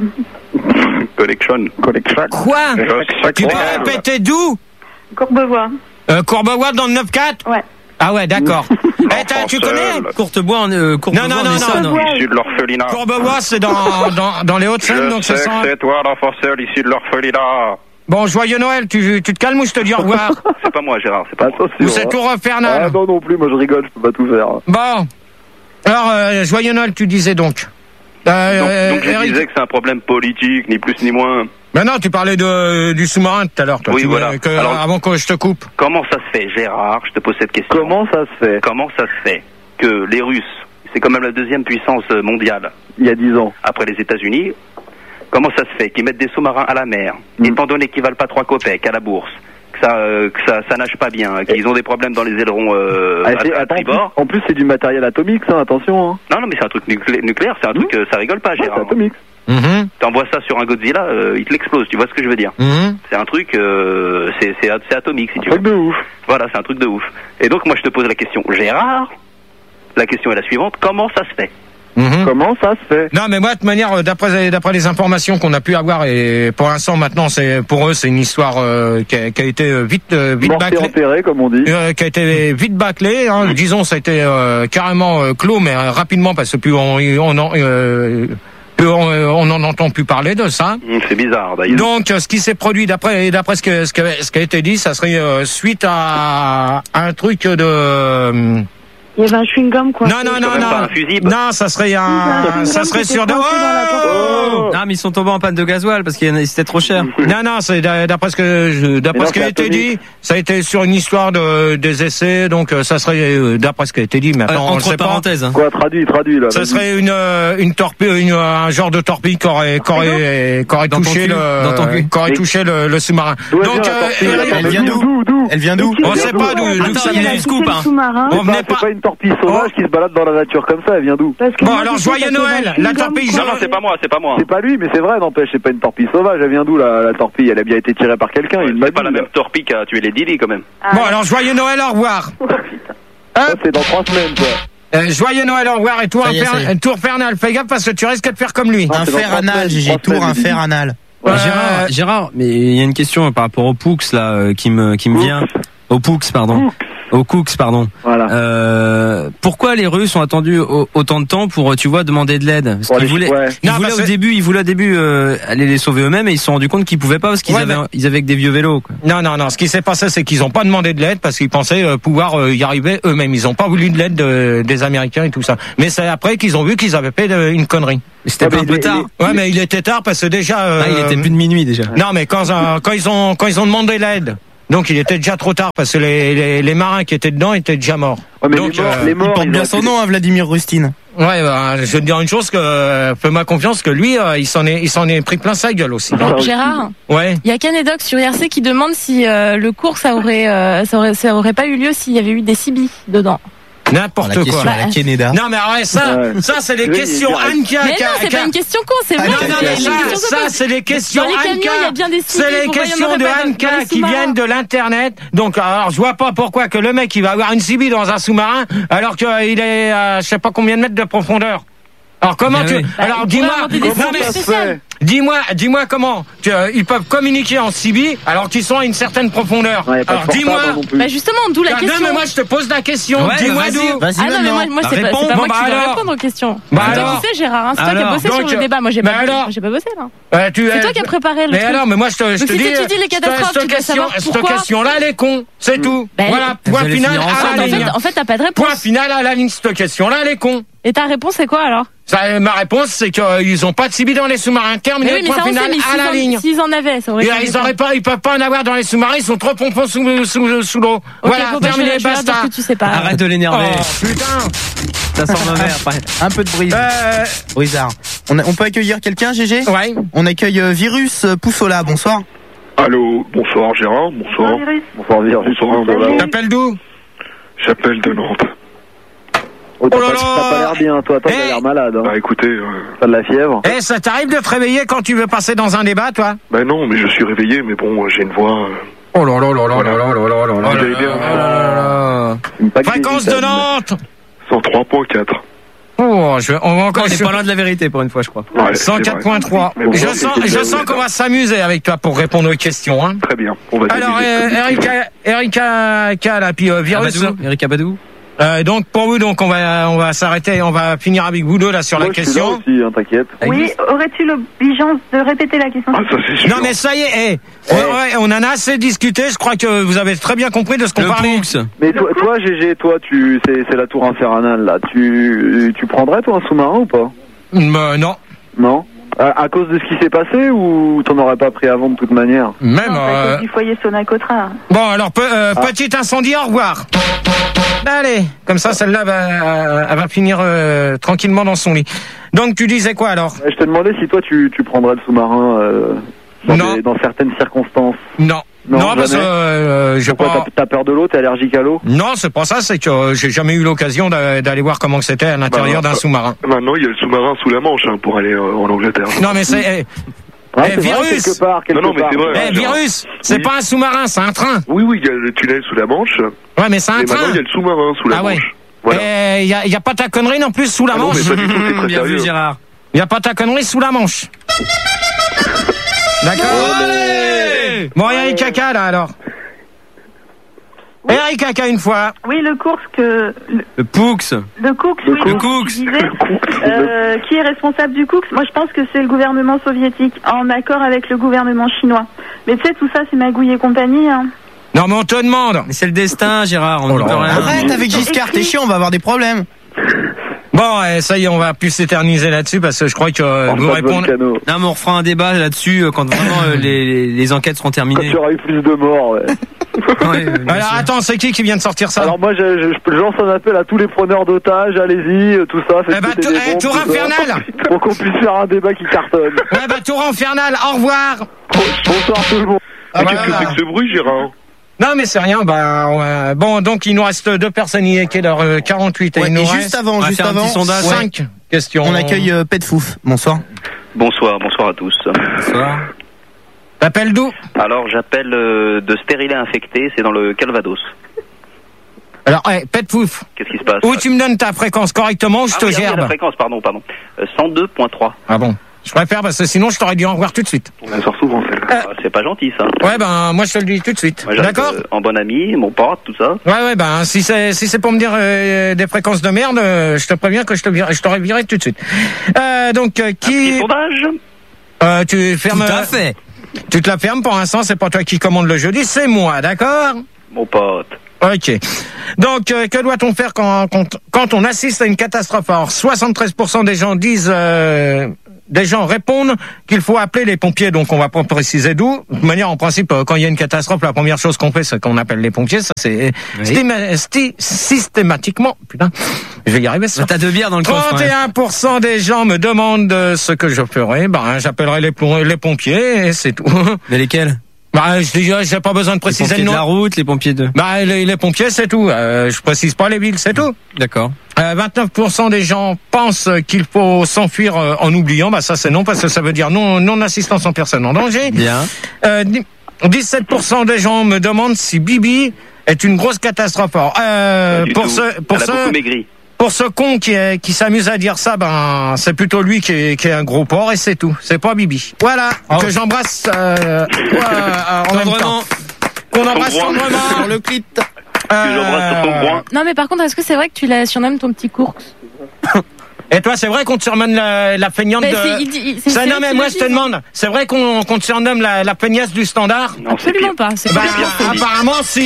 Collection. Collection. Quoi? Tu peux répéter d'où? Courbevoie. euh, Courbevoie dans le neuf quatre? Ouais. Ah ouais, d'accord. Eh, t'as- tu connais? Courtebois en, euh, Courtebois Non, non, en non, Essonne. non. Issu de l'orphelinat. Courbevoie, c'est dans, dans, dans les Hauts-de-Seine, donc Je ça sais sent. que c'est toi l'enfant seul issu de l'orphelinat. Bon, joyeux Noël, tu, tu te calmes ou je te dis au revoir? C'est pas moi, Gérard, c'est pas moi. Attention. Ou c'est hein. Tour Ah Infernal? non, non plus, moi je rigole, je peux pas tout faire. Bon. Alors, euh, joyeux Noël, tu disais donc. Euh, Donc, euh, donc je Eric- disais que c'est un problème politique, ni plus ni moins. Ben non, tu parlais de, du sous-marin tout à l'heure, toi. Oui, tu voilà. veux que- Alors- avant que je te coupe. Comment ça se fait, Gérard? Je te pose cette question. Comment ça se fait? Comment ça se fait que les Russes, c'est quand même la deuxième puissance mondiale Il y a dix ans. après les États-Unis, comment ça se fait qu'ils mettent des sous-marins à la mer, Mm. étant donné qu'ils valent pas trois copecs à la bourse, que ça, euh, que ça, ça nage pas bien, qu'ils ont des problèmes dans les ailerons euh, Ah, à, c'est- à attends, en plus, tribord? en plus, c'est du matériel atomique, ça, attention. Hein. Non, non, mais c'est un truc nuclé- nucléaire, c'est un truc, euh, ça rigole pas, Ouais, c'est Gérard. atomique. Mhm, T'envoies ça sur un Godzilla, euh, il te l'explose, tu vois ce que je veux dire? mhm. C'est un truc, euh, c'est c'est- c'est atomique, si tu veux. Truc de ouf. Voilà, c'est un truc de ouf. Et donc, moi, je te pose la question, Gérard, la question est la suivante, comment ça se fait? Mhm. Comment ça se fait? Non, mais moi, de toute manière, euh, d'après d'après les informations qu'on a pu avoir, et pour l'instant, maintenant, c'est pour eux, c'est une histoire euh, qui, a, qui a été euh, vite euh, vite Morte et bâclée. enterré, comme on dit. Euh, qui a été vite bâclé, hein. Disons, ça a été euh, carrément euh, clos, mais euh, rapidement, parce que plus on, on, en- euh, plus on, euh, on en entend plus parler de ça. Hum, C'est bizarre, d'ailleurs. Donc, euh, ce qui s'est produit, d'après d'après ce, que, ce, que, ce qui a été dit, ça serait euh, suite à, à un truc de... euh, Il y avait un chewing-gum, quoi. non, non, non, même pas non. un fusible. Non, ça serait un... ça serait sur... de- Oh Ah, mais ils sont tombés en panne de gasoil parce que c'était trop cher. Non, non, c'est d'a- d'après ce que je- d'après Mais non, ce qui a c'est été atomique. dit, ça a été sur une histoire de des essais, donc euh, ça serait euh, d'après ce qui a été dit. Mais Euh, attends, on le entre sait pas. parenthèses. hein. Quoi, traduit, traduit, là. Ça vas-y. serait une euh, une torpille, une, un genre de torpille qui aurait qui aurait, qui aurait Dans ton touché cul, le dans ton cul. qui aurait Mais- touché le, le sous-marin. D'où elle Donc vient, la euh, torpille Eric, Attends, elle mais vient d'où D'où, d'où Elle vient d'où? on sait pas d'où d'où Attends, ça il y a vient. des scoops, hein. Sous-marin. C'est On venait pas, pas- c'est pas une torpille sauvage qui se balade dans la nature comme ça, elle vient d'où? Parce que Bon, moi, alors, je sais joyeux qu'il y avait Noël, un la chewing-gum, torpille quoi. Non, non, c'est pas moi, c'est pas moi. C'est pas lui, mais c'est vrai, n'empêche, c'est pas une torpille sauvage, elle vient d'où la, la torpille? Elle a bien été tirée par quelqu'un, il m'a C'est pas la même torpille qui a tué les Dili, quand même. Ah, Bon, alors joyeux Noël, au revoir. Ça, c'est dans trois semaines, quoi. Euh, joyeux Noël, au revoir et Tour Ça y est, ça y est. Infer- Tour Infernal. Fais gaffe parce que tu risques de faire comme lui. Non, c'est dans Infer trois anal, semaines, Gégé, trois tour semaines, infer il dit. anal. Euh, Gérard, Gérard, mais il y a une question par rapport au Poux là euh, qui me qui me vient. Au Poux, pardon. Cooks. Au Cooks, pardon. Voilà. Euh, pourquoi les Russes ont attendu au- autant de temps pour, tu vois, demander de l'aide? Parce Pour qu'ils les- voulaient, ouais. ils Non, voulaient parce au que- début, ils voulaient au début euh, aller les sauver eux-mêmes et ils se sont rendus compte qu'ils pouvaient pas parce qu'ils Ouais, avaient, mais- ils avaient que des vieux vélos. Quoi. Non, non, non. Ce qui s'est passé, c'est qu'ils n'ont pas demandé de l'aide parce qu'ils pensaient euh, pouvoir euh, y arriver eux-mêmes. Ils n'ont pas voulu de l'aide de- des Américains et tout ça. Mais c'est après qu'ils ont vu qu'ils avaient fait de- une connerie. Mais c'était Ouais, pas mais un peu il est- tard. il Ouais, mais il était tard parce que déjà. euh, Ah, il était plus de minuit déjà. Non, mais quand euh, quand ils ont quand ils ont demandé l'aide, donc il était déjà trop tard parce que les les, les marins qui étaient dedans étaient déjà morts. Ouais, mais Donc, les morts, euh, les Il morts, porte ils bien auraient son pu- nom, hein, Vladimir Rustine. Ouais, bah, je vais te dire une chose que euh, fais-moi confiance que lui, euh, il s'en est il s'en est pris plein sa gueule aussi. Ah, aussi. Gérard, Ouais. il y a Canedoc sur I R C qui demande si euh, le cours ça aurait, euh, ça aurait ça aurait pas eu lieu s'il y avait eu des C B dedans. N'importe La quoi. question à la Canada. Non mais ouais, ça, Ouais. ça c'est les Oui, questions il y a- Anka. Mais qui a- non, c'est qui a- pas une question con, c'est Ah vrai. non, non, c'est mais une ça, question se ça pose. c'est les questions Dans les camions, Anka. il y a bien des C'est civils, les pourquoi il y en questions aurait de pas dans- dans Anka les qui sous-marins viennent de l'internet. Donc alors je vois pas pourquoi que le mec il va avoir une C B dans un sous-marin alors qu'il est à je sais pas combien de mètres de profondeur. Alors comment Ben tu oui. Bah, alors il dis-moi pourrait inventer des non, C B mais- spéciales. dis-moi dis-moi comment tu, euh, ils peuvent communiquer en C B alors qu'ils sont à une certaine profondeur. Ouais, y a pas de Alors portable dis-moi non plus. Bah justement, d'où la Ah, question. non mais moi je te pose la question. Ouais, Dis-moi vas-y. d'où. Vas-y, Ah non, mais moi, maintenant. moi c'est pas, réponds. c'est pas Bon, moi bah qui dois alors. répondre aux questions. Bah C'est toi alors. qui sais, Gérard, hein, c'est toi qui as Alors. bossé Donc, sur le débat. Moi, j'ai bah pas, alors. j'ai pas bossé là. Euh, tu- C'est euh, toi qui as préparé le Mais truc. alors, mais moi je te, je Donc, te si dis, t'étudies les cette- catastrophes, cette tu dois question, savoir cette pourquoi. question-là, elle est con, c'est tout. Ben, Voilà, elle- point vous allez final finir à ensemble, la En ligne. fait, en fait, t'as pas de Point réponse. final à la ligne. Cette question-là, elle est con. Et ta réponse, c'est quoi alors? Ça, ma réponse, c'est qu'ils ont pas de C B dans les sous-marins. Terminé, Mais oui, mais point ça, on final sait, mais à la s'ils ligne. en- s'ils en avaient, ça aurait Et, été euh, ils différent. auraient pas, ils peuvent pas en avoir dans les sous-marins. Ils sont trop pompons sous, sous, sous l'eau. Ok, Voilà, bon, bah, je terminé, vais- je vais leur basta. dire que tu sais pas. Arrête de l'énerver. Oh, putain. Ça sent mauvais après. Un peu de brise. Euh, Brisard. On, a- on peut accueillir quelqu'un, G G? ouais. On accueille euh, Virus euh, Poussola, bonsoir. Allô, bonsoir Gérard, bonsoir. Bonsoir, Virus. Bonsoir, voilà. T'appelles d'où? J'appelle de Nantes. Oh, t'as Oh là pas, là. t'as pas l'air bien, toi. Toi, Eh. t'as l'air malade. Hein. Bah écoutez, euh, T'as de la fièvre. Eh, ça t'arrive de te réveiller quand tu veux passer dans un débat, toi? bah non, mais je suis réveillé, mais bon, j'ai une voix. euh, Oh là là là là là là là là là là Vous allez bien là là là. Une paquet Fréquence de vitamines. Nantes. cent trois point quatre. Oh, je, on va encore. On est pas loin de la vérité pour une fois, je crois. Ouais, c'est cent quatre point trois. vrai. Mais bon, Je c'est- sens, c'est- je c'est- sens qu'on va s'amuser avec toi pour répondre aux questions. Hein. Très bien, on va Alors, débuter. euh, Erika, Erika, K, là, puis euh, Virus. Abadou, Eric Abadou. Euh, donc pour vous, donc on va, on va s'arrêter, on va finir avec vous deux là sur Moi, la je suis là question. aussi, hein, t'inquiète. Oui, aurais-tu l'obligeance de répéter la question? Ah, ça c'est sûr. Non mais ça y est, eh, ouais, ouais, on en a assez discuté. Je crois que vous avez très bien compris de ce qu'on Le parlait. Poux. Mais toi, toi, G G, toi, tu, c'est, c'est la tour infernale, là. Tu, tu prendrais, toi, un sous-marin ou pas? Euh, non, Non? À, à cause de ce qui s'est passé ou t'en aurais pas pris avant de toute manière? même. Non, c'est à euh, cause du foyer Sonacotra. Bon alors pe- euh, Ah. petit incendie, au revoir. Allez, comme ça celle-là va, elle va finir euh, tranquillement dans son lit. Donc tu disais quoi alors? Je te demandais si toi, tu, tu prendrais le sous-marin euh, dans, Non. des- dans certaines circonstances. Non, Non, parce que jamais. euh, j'ai Pourquoi pas. t'as, t'as peur de l'eau? T'es allergique à l'eau? Non, c'est pas ça, c'est que euh, j'ai jamais eu l'occasion d'a- d'aller voir comment que c'était à l'intérieur Bah, d'un euh, sous-marin. Maintenant, il y a le sous-marin sous la Manche hein, pour aller euh, en Angleterre. Non mais c'est eh, Ah, Eh, c'est vrai, virus. quelque part, quelque Non, non, mais part. c'est vrai. eh, virus, c'est Oui. pas un sous-marin, c'est un train. Oui, oui, il y a le tunnel sous la Manche. Ouais, mais c'est un Et maintenant, train. il y a le sous-marin sous la Ah ouais. Manche. Voilà. Et y a, y a pas ta connerie non plus sous la Ah non, Manche. mais pas du tout, c'est très Bien vu, sérieux. Gérard. Y a pas ta connerie sous la Manche. D'accord. Allez Bon, Eric Kaka là alors. Eric Kaka une fois. Oui, le cours que le, Le Poux. le Cook, Le oui, Cook. tu Cook. disais, euh, qui est responsable du Cook? Moi, je pense que c'est le gouvernement soviétique, en accord avec le gouvernement chinois. Mais tu sais, tout ça, c'est Magouille et compagnie. Hein. Non mais on te demande. Mais c'est le destin, Gérard. On Oh ne peut là rien. là. Arrête avec Giscard, t'es chiant, on va avoir des problèmes. Bon, eh, ça y est, on va plus s'éterniser là-dessus parce que je crois que euh, En vous pas de répondre. volcano. Non, mais on refera un débat là-dessus euh, quand vraiment euh, les, les, les enquêtes seront Quand terminées. tu auras eu plus de morts, ouais. Ouais, euh, bien Alors sûr. attends, c'est qui qui vient de sortir ça? Alors moi, je, je, je lance un appel à tous les preneurs d'otages, allez-y, euh, tout ça, faites Eh ben, péter tout- des eh, bombes, Tour tout ça, Infernal. pour qu'on puisse faire un débat qui cartonne. Ouais bah Tour Infernal, au revoir. Bonsoir tout le monde. Ah, Mais bah, qu'est-ce que c'est que ce bruit, Gérard? Non mais c'est rien, bah euh, bon donc il nous reste deux personnes qui est l'heure euh, quarante-huit et Ouais, il nous et reste juste avant, on va juste faire un avant, petit sondage. ouais, cinq questions. on accueille euh, Pet Fouf. Bonsoir. Bonsoir, bonsoir à tous. Bonsoir. T'appelles d'où? Alors, j'appelle euh, de Stérilet infecté, c'est dans le Calvados. Alors, hey, Pet Pouf, Qu'est-ce qui se passe? où tu me donnes ta fréquence correctement ou je Ah te oui, ah oui, gerbe? la fréquence, pardon, pardon. Euh, cent deux point trois. Ah bon? Je préfère parce que sinon je t'aurais dit au revoir tout de suite. On la sort souvent, celle-là. Ah, c'est pas gentil ça. Ouais, ben moi je te le dis tout de suite. Moi, j'arrive, D'accord. euh, en bon ami, mon pote, tout ça. Ouais, ouais, ben si c'est si c'est pour me dire euh, des fréquences de merde, euh, je te préviens que je te vire, je t'aurais viré tout de suite. Euh, donc euh, Un qui petit sondage. euh, tu fermes. Tout à fait. Tu te la fermes pour l'instant, c'est pas toi qui commande le jeudi, c'est moi, d'accord? Mon pote. Ok. Donc, euh, que doit-on faire quand, quand, quand on assiste à une catastrophe? Alors, soixante-treize pour cent des gens disent, euh, des gens répondent qu'il faut appeler les pompiers. Donc, on va pas préciser d'où. De toute manière, en principe, euh, quand il y a une catastrophe, la première chose qu'on fait, c'est qu'on appelle les pompiers. Ça, c'est Oui. stéma- sté- systématiquement. Putain, je vais y arriver. Ça. T'as deux bières dans le coffre. trente et un pour cent des gens me demandent euh, ce que je ferai. Ben, j'appellerai les, plom- les pompiers et c'est tout. Mais lesquels? Bah, je dis, j'ai pas besoin de Les préciser pompiers le de nom. la route, les pompiers de... Bah, les, les pompiers, c'est tout. Euh, je précise pas les villes, c'est tout. D'accord. Euh, vingt-neuf pour cent des gens pensent qu'il faut s'enfuir euh, en oubliant. Bah, ça, c'est non, parce que ça veut dire non, non-assistance en personne en danger. Bien. Euh, dix-sept pour cent des gens me demandent si Bibi est une grosse catastrophe. Alors, euh, Pas du pour tout. ce, pour Elle a ce, beaucoup maigri. pour ce con qui, est, qui s'amuse à dire ça, ben, c'est plutôt lui qui est, qui est un gros porc et c'est tout. C'est pas Bibi. Voilà. Oh. Que j'embrasse, euh, ouais, euh, en même temps. Tendrement. Qu'on embrasse Son groin. tendrement. Sur le clit. Que j'embrasse sur son groin. Non, mais par contre, est-ce que c'est vrai que tu la surnommes ton petit cours? Et toi, c'est vrai qu'on te surnomme la, la feignante Ben, de... c'est- il dit- il- c'est- Ça, c'est non, lui mais qui moi, le je te dit. demande, c'est vrai qu'on qu'on te surnomme la, la feignasse du standard? Non, c'est Absolument pire. pas. C'est Bah, pas bien fait. apparemment, si.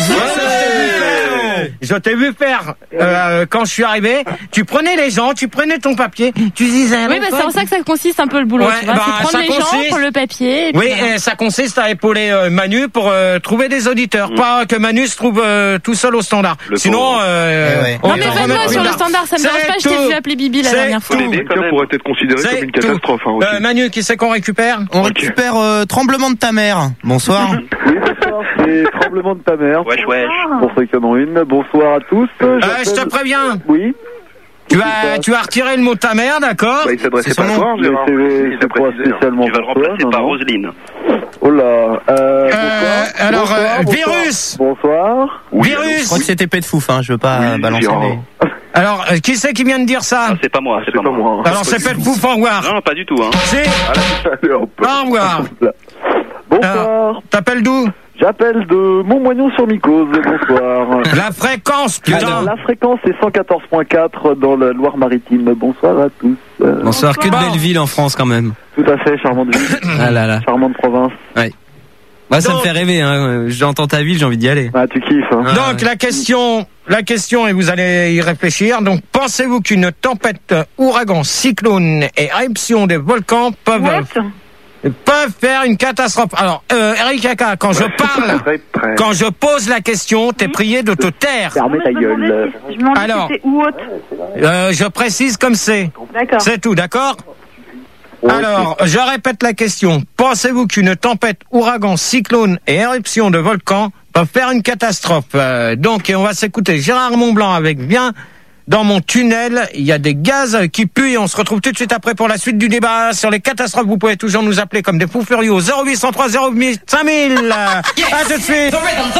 Ouais, je t'ai vu faire, euh, quand je suis arrivé, tu prenais les gens, tu prenais ton papier, tu disais... Oui, bah, c'est en ça que ça consiste un peu le boulot. Ouais, tu vois, bah, c'est ça prendre les gens, consiste- prendre le papier. Et Oui, puis voilà. et ça consiste à épauler euh, Manu pour euh, trouver des auditeurs, pas que Manu se trouve euh, tout seul au standard. Le Sinon, pauvre. euh, Eh ouais. on Non, mais t'en vanne-moi remet sur plus le tard. standard, ça me C'est dérange pas, je t'ai tout. vu appeler Bibi la C'est dernière fois. tout. l'aider, quand Ça même. pourrait être considéré C'est comme une tout. catastrophe. Hein, aussi. Euh, Manu, qui c'est qu'on récupère? On récupère euh, Tremblement de ta mère. Bonsoir. Oui, bonsoir, c'est Tremblement de ta mère. Wesh, wesh. Pour ceux qui en ont une, bonsoir à tous. Euh, je J'appelle- te préviens, Oui, tu as, tu as retiré le mot ta mère, d'accord? bah, il s'adressait C'est son pas à nom. toi, Mais Gérard. c'est- C'est c'est pas précisé, hein. spécialement Tu vas le pour toi, remplacer non, par non. Roselyne. Oh là, euh, Euh, bonsoir. alors, Bonsoir, euh, bonsoir. virus. Bonsoir. Je Virus. crois que c'était Pet de Fouf, hein. Je veux pas Oui, balancer Gérard. des... Alors, euh, qui c'est qui vient de dire ça? Ah, c'est pas moi, c'est C'est pas pas moi. moi. Alors, c'est Pet Pouf, au revoir. Non, non, pas du tout, hein. Si, Allez, hop. au revoir. Bonsoir. T'appelles d'où? J'appelle de Montmoignon-sur-Mycose. Bonsoir. La fréquence, Alors, putain. la fréquence est cent quatorze point quatre dans la Loire-Maritime. Bonsoir à tous. Euh, Bonsoir, que de Bon. belles villes en France quand même. Tout à fait, charmante ville, Ah là là. charmante province. Moi, ça Donc- me fait rêver, hein. J'entends ta ville, j'ai envie d'y aller. Ah, tu kiffes, hein. Ah, Donc, ouais. la question, la question, et vous allez y réfléchir. Donc, pensez-vous qu'une tempête, ouragan, cyclone et éruption des volcans peuvent, What? peuvent faire une catastrophe? Alors, euh, Eric Kaka, quand je parle, Très près. quand je pose la question, t'es prié de te taire. Fermez ta Je me demandais gueule. si- Je me demandais Alors. si c'était où autre. Euh, je précise comme c'est. D'accord. C'est tout, d'accord? Ok. Alors, je répète la question. Pensez-vous qu'une tempête, ouragan, cyclone et éruption de volcans peuvent faire une catastrophe? Euh, donc, et on va s'écouter Gérard Montblanc avec Bien dans mon tunnel. Il y a des gaz qui puent et on se retrouve tout de suite après pour la suite du débat sur les catastrophes. Vous pouvez toujours nous appeler comme des fous furieux au zéro huit cent trois zéro cinq mille. À tout de suite.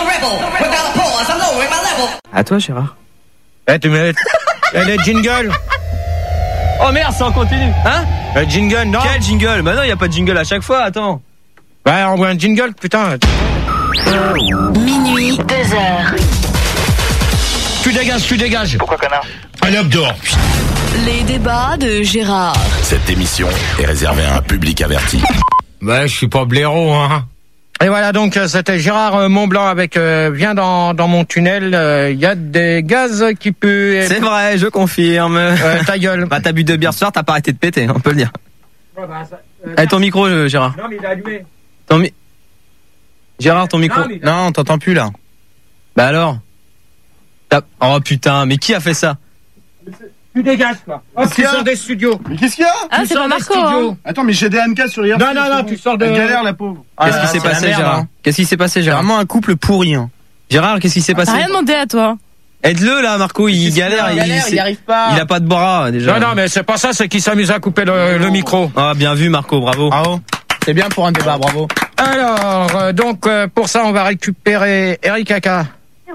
À toi, Gérard. Eh, tu mets les jingles. Oh merde, ça en continue. Hein? Le jingle, non? Quel jingle? Bah non, y a pas de jingle à chaque fois, attends. Ouais, on voit un jingle, putain. Minuit, deux heures. Tu dégages, tu dégages. Pourquoi connard? Allez hop dehors. Les débats de Gérard. Cette émission est réservée à un public averti. Bah, je suis pas blaireau, hein. Et voilà, donc, euh, c'était Gérard euh, Montblanc avec euh, Viens dans, dans mon tunnel. Il euh, y a des gaz qui puent. C'est vrai, je confirme. Euh, ta gueule. Bah t'as bu deux bières ce soir, t'as pas arrêté de péter, on peut le dire. Ouais, bah, ça, euh, Eh, ton micro, euh, Gérard. Non, mais il est allumé. Ton mi- Gérard, ton micro. Non, mais- Non, on t'entend plus là. Bah alors T'as- Oh putain, mais qui a fait ça? Tu dégages, quoi. Hop, tu sors des studios. Mais qu'est-ce qu'il y a? Ah, Tu c'est sors pas des Marco, studios. hein. Attends, mais j'ai des Anka sur hier. Non, non, non, tu sors de... Elle galère, la pauvre. Qu'est-ce qui Ah, s'est c'est la passé, merde, Gérard? hein. Qu'est-ce qui s'est passé, C'est Gérard? vraiment un couple pourri. Hein. Gérard, qu'est-ce qui s'est T'as passé? rien demandé à toi. Aide-le là, Marco, il galère, il, c'est- arrive pas. il a pas de bras déjà. Non, non, mais c'est pas ça, c'est qu'il s'amuse à couper le, le micro. Ah, bien vu, Marco, bravo. Bravo. C'est bien pour un débat, bravo. Alors, euh, donc, euh, pour ça, on va récupérer Eric Kaka.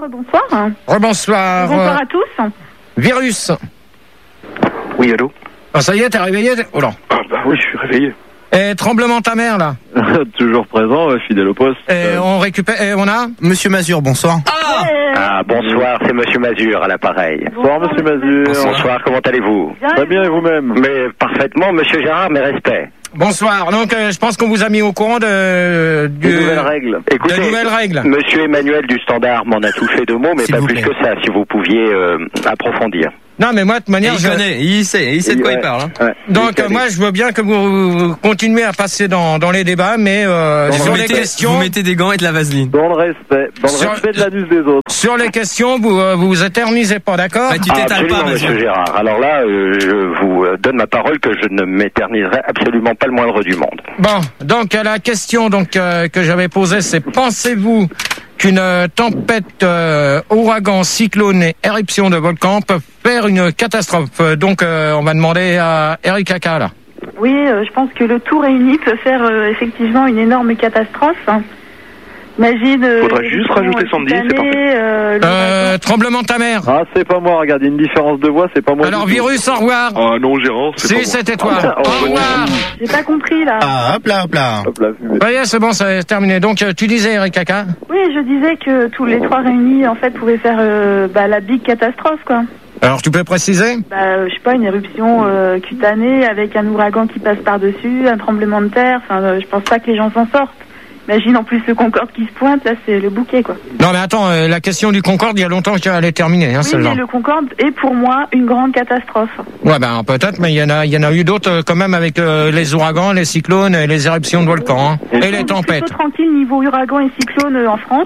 Bonsoir. Rebonsoir. Bonsoir euh, à tous. Virus. Oui, allô? Ah, ça y est, t'es réveillé? Oh là. Ah bah oui, je suis réveillé. Et tremblement ta mère, là. Toujours présent, euh, fidèle au poste. Et Euh, on récupère, et on a? Monsieur Mazur, bonsoir. Ah! Ah, bonsoir, c'est Monsieur Mazur à l'appareil. Bonsoir, monsieur Mazur. Bonsoir, comment allez-vous? Très bien, et vous-même? Mais parfaitement, Monsieur Gérard, mes respects. Bonsoir. Donc, euh, je pense qu'on vous a mis au courant de, du, Des nouvelles règles. Écoutez, de nouvelles règles. Monsieur Emmanuel du Standard m'en a touché deux mots, mais S'il pas vous plus plaît. que ça, si vous pouviez euh, approfondir. Non, mais moi, de toute Et manière, il je... connaît, il sait, il sait de quoi Ouais. il parle. Hein. Ouais. donc, euh, moi, je veux bien que vous continuez à passer dans, dans les débats, mais, euh, Dans sur Vous les mettez, questions, vous mettez des gants et de la vaseline. Dans le respect, dans le Sur- respect de l'anus des autres. sur les questions, vous, euh, vous vous éternisez pas, d'accord? Bah, tu Ah, t'étales absolument, pas, Monsieur Mazur. Gérard. Alors là, euh, je vous euh, donne ma parole que je ne m'éterniserai absolument pas le moindre du monde. Bon, donc, euh, la question, donc, euh, que j'avais posée, c'est pensez-vous qu'une euh, tempête, euh, ouragan, cyclone et éruption de volcan peuvent faire une catastrophe? Euh, Donc, euh, on va demander à Eric Kaka, là. Oui, euh, je pense que le tout réuni peut faire euh, effectivement une énorme catastrophe. hein. Imagine. Euh, Faudrait juste l'élection, rajouter euh, Sandy, cette c'est parfait. année, euh, le Euh, tremblement de ta mère. Ah, c'est pas moi, regardez, une différence de voix, c'est pas moi. Alors, du tout. virus, au revoir. Ah non, Gérard, c'est Si, pas moi. c'était toi. Ah, Au revoir. J'ai pas compris là. Ah, hop là, hop là. Hop là, fumée. Ça y est, c'est bon, c'est terminé. Donc, euh, tu disais, Eric Kaka? Oui, je disais que tous les trois réunis en fait pouvaient faire euh, bah, la big catastrophe quoi. Alors, tu peux préciser? Bah, euh, je sais pas, une éruption euh, cutanée avec un ouragan qui passe par-dessus, un tremblement de terre. Enfin, euh, je pense pas que les gens s'en sortent. Imagine en plus le Concorde qui se pointe, là c'est le bouquet quoi. Non, mais attends, euh, la question du Concorde, il y a longtemps qu'elle est terminée, hein, Oui, celle-là. mais le Concorde est pour moi une grande catastrophe. Ouais, ben, peut-être, mais il y en a, il y en a eu d'autres, euh, quand même, avec euh, les ouragans, les cyclones et les éruptions de volcans, hein, et les tempêtes. Plutôt tranquille niveau ouragan et cyclone euh, en France.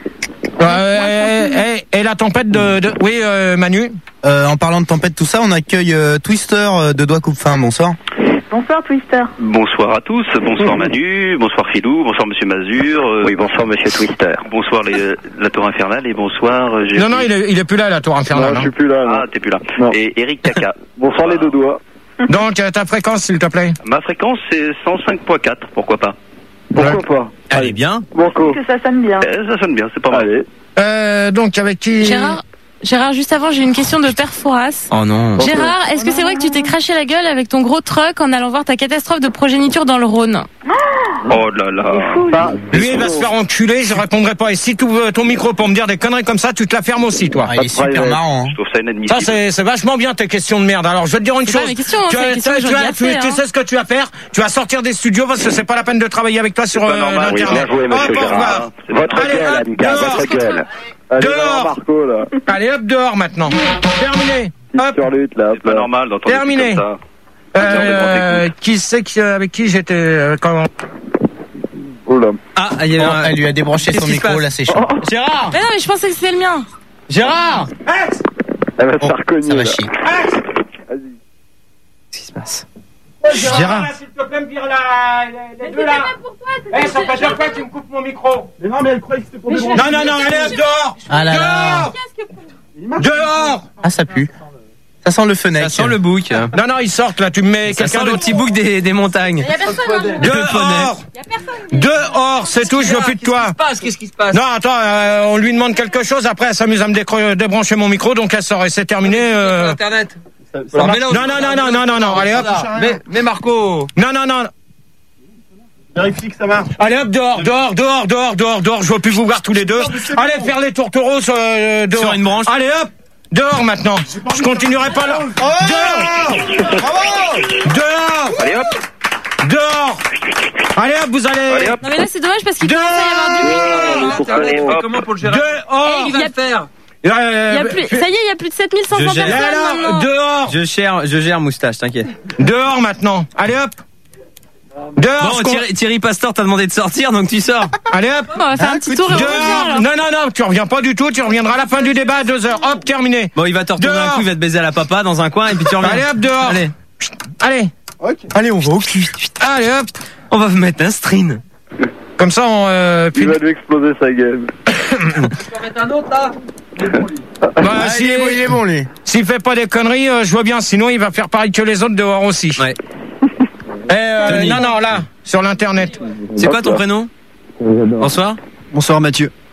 Euh, et, et la tempête de... de... Oui, euh, Manu? Euh, en parlant de tempête, tout ça, on accueille euh, Twister euh, de Doigt Coupe-Fin. Bonsoir. Bonsoir Twister. Bonsoir à tous, bonsoir Manu, bonsoir Philou, bonsoir Monsieur Mazur. euh, Oui, bonsoir Monsieur Twister. Bonsoir les, la Tour Infernale et bonsoir... euh, j'ai- Non, non, il est, il est plus là, la tour Non, infernale. je hein. suis plus là. non. Ah, t'es plus là. Non. Et Eric Kaka. Bonsoir les deux doigts. Donc, euh, ta fréquence, s'il te plaît? Ma fréquence c'est cent cinq virgule quatre, pourquoi pas? Pourquoi pas? Allez, bien. Banco. Que ça sonne bien. Eh, ça sonne bien, c'est pas mal. Allez. Euh, donc, avec qui? Gérard, Gérard, juste avant, j'ai une question de Perforas. Oh non. Gérard, est-ce que c'est vrai que tu t'es craché la gueule avec ton gros truck en allant voir ta catastrophe de progéniture dans le Rhône? Oh là là. Ça, Lui, il va se faire enculer, je répondrai pas. Et si tu ouvres ton micro pour me dire des conneries comme ça, tu te la fermes aussi, toi. Ah, il est super private. marrant. Hein. Je trouve ça Ça, inadmissible. c'est, c'est vachement bien tes questions de merde. Alors, je vais te dire une C'est pas chose. mes questions, hein, tu, c'est as- les questions tu, que as- j'aurais bien tu- fait, tu hein. sais ce que tu vas faire? Tu vas sortir des studios parce que c'est pas la peine de travailler avec toi sur pas euh, normal, Oui, l'internet. bien joué Monsieur Hop, au revoir. Gérard. Votre Allez, gueule, hop, Annika, dehors. votre gueule. allez, Dehors. voir Marco, là. Allez, hop, dehors maintenant. Terminé. Petite Hop. surlutte, là. C'est pas normal d'entendre des trucs Terminé. comme ça. Euh, qui c'est qui, avec qui j'étais euh, quand... Oh là. Ah, il y Oh, a un... elle lui a débranché Qu'est-ce son qui se micro, passe là c'est chaud. Gérard. Mais non, mais je pensais que c'était le mien. Gérard. Elle va se Oh, faire cogner, ça va là. chier. Vas-y. Qu'est-ce qui se passe? Gérard. S'il te plaît, me dire la, les, les deux là. Eh, ça fait deux fois que tu me coupes mon micro. Mais non, mais elle croyait que c'était pour me Non, non, non, allez, hop, dehors. Ah là là. Dehors. Dehors. Ah, ça pue. Ça sent le fenêtre. Ça sent le bouc. Non, non, ils sortent là, tu me mets Ça quelqu'un sent le d'autre. petit bouc des, des montagnes. Il y a personne. hein. Dehors. Dehors, c'est tout, je veux plus de toi. Qu'est-ce qui se passe? Non, attends, euh, on lui demande quelque chose, après elle s'amuse à me décro- débrancher mon micro, donc elle sort et c'est terminé. euh. Internet. Non, non, non, non, non, non, non, allez hop. Mais, mais Marco. Non, non, non. Vérifie que ça marche. Allez hop, dehors, dehors, dehors, dehors, dehors, dehors, je veux plus vous voir tous les deux. Allez faire les tourtereaux euh, dehors. Sur une branche. Allez hop, dehors maintenant. Je continuerai pas là. Dehors. Dehors. Allez hop. Dehors. Allez hop, vous allez. Allez hop. Non, mais là, c'est dommage parce qu'il Dehors. commence à y avoir du bruit. Allez hop. Comment pour le gérer? Dehors. Il va le faire. Il y a plus, ça y est, il y a plus de sept mille cinq cents Je gère. personnes Alors, maintenant. dehors. Je gère, je gère moustache, t'inquiète. Dehors maintenant. Allez hop. Dehors. Bon, je con- Thierry, Thierry Pastor t'a demandé de sortir, donc tu sors. Allez hop. On va faire un petit tour et on revient Dehors. alors. Non, non, non, tu reviens pas du tout, tu reviendras à la fin du débat à deux heures. Hop, terminé. Bon, il va te retourner Dehors. un coup, il va te baiser à la papa dans un coin et puis tu reviens. Allez hop, dehors. Allez, Allez. Allez, on va au cul. Allez hop. on va vous mettre un string. Comme ça, on. Euh, puis, Il va lui exploser sa gueule. bah, Ah, si- il est bon, il est bon, lui. S'il fait pas des conneries, euh, je vois bien. Sinon, il va faire pareil que les autres dehors aussi. Ouais. Et, euh, Tony. non, non, là, sur l'internet. C'est quoi ton prénom? Bonsoir. Bonsoir, Mathieu.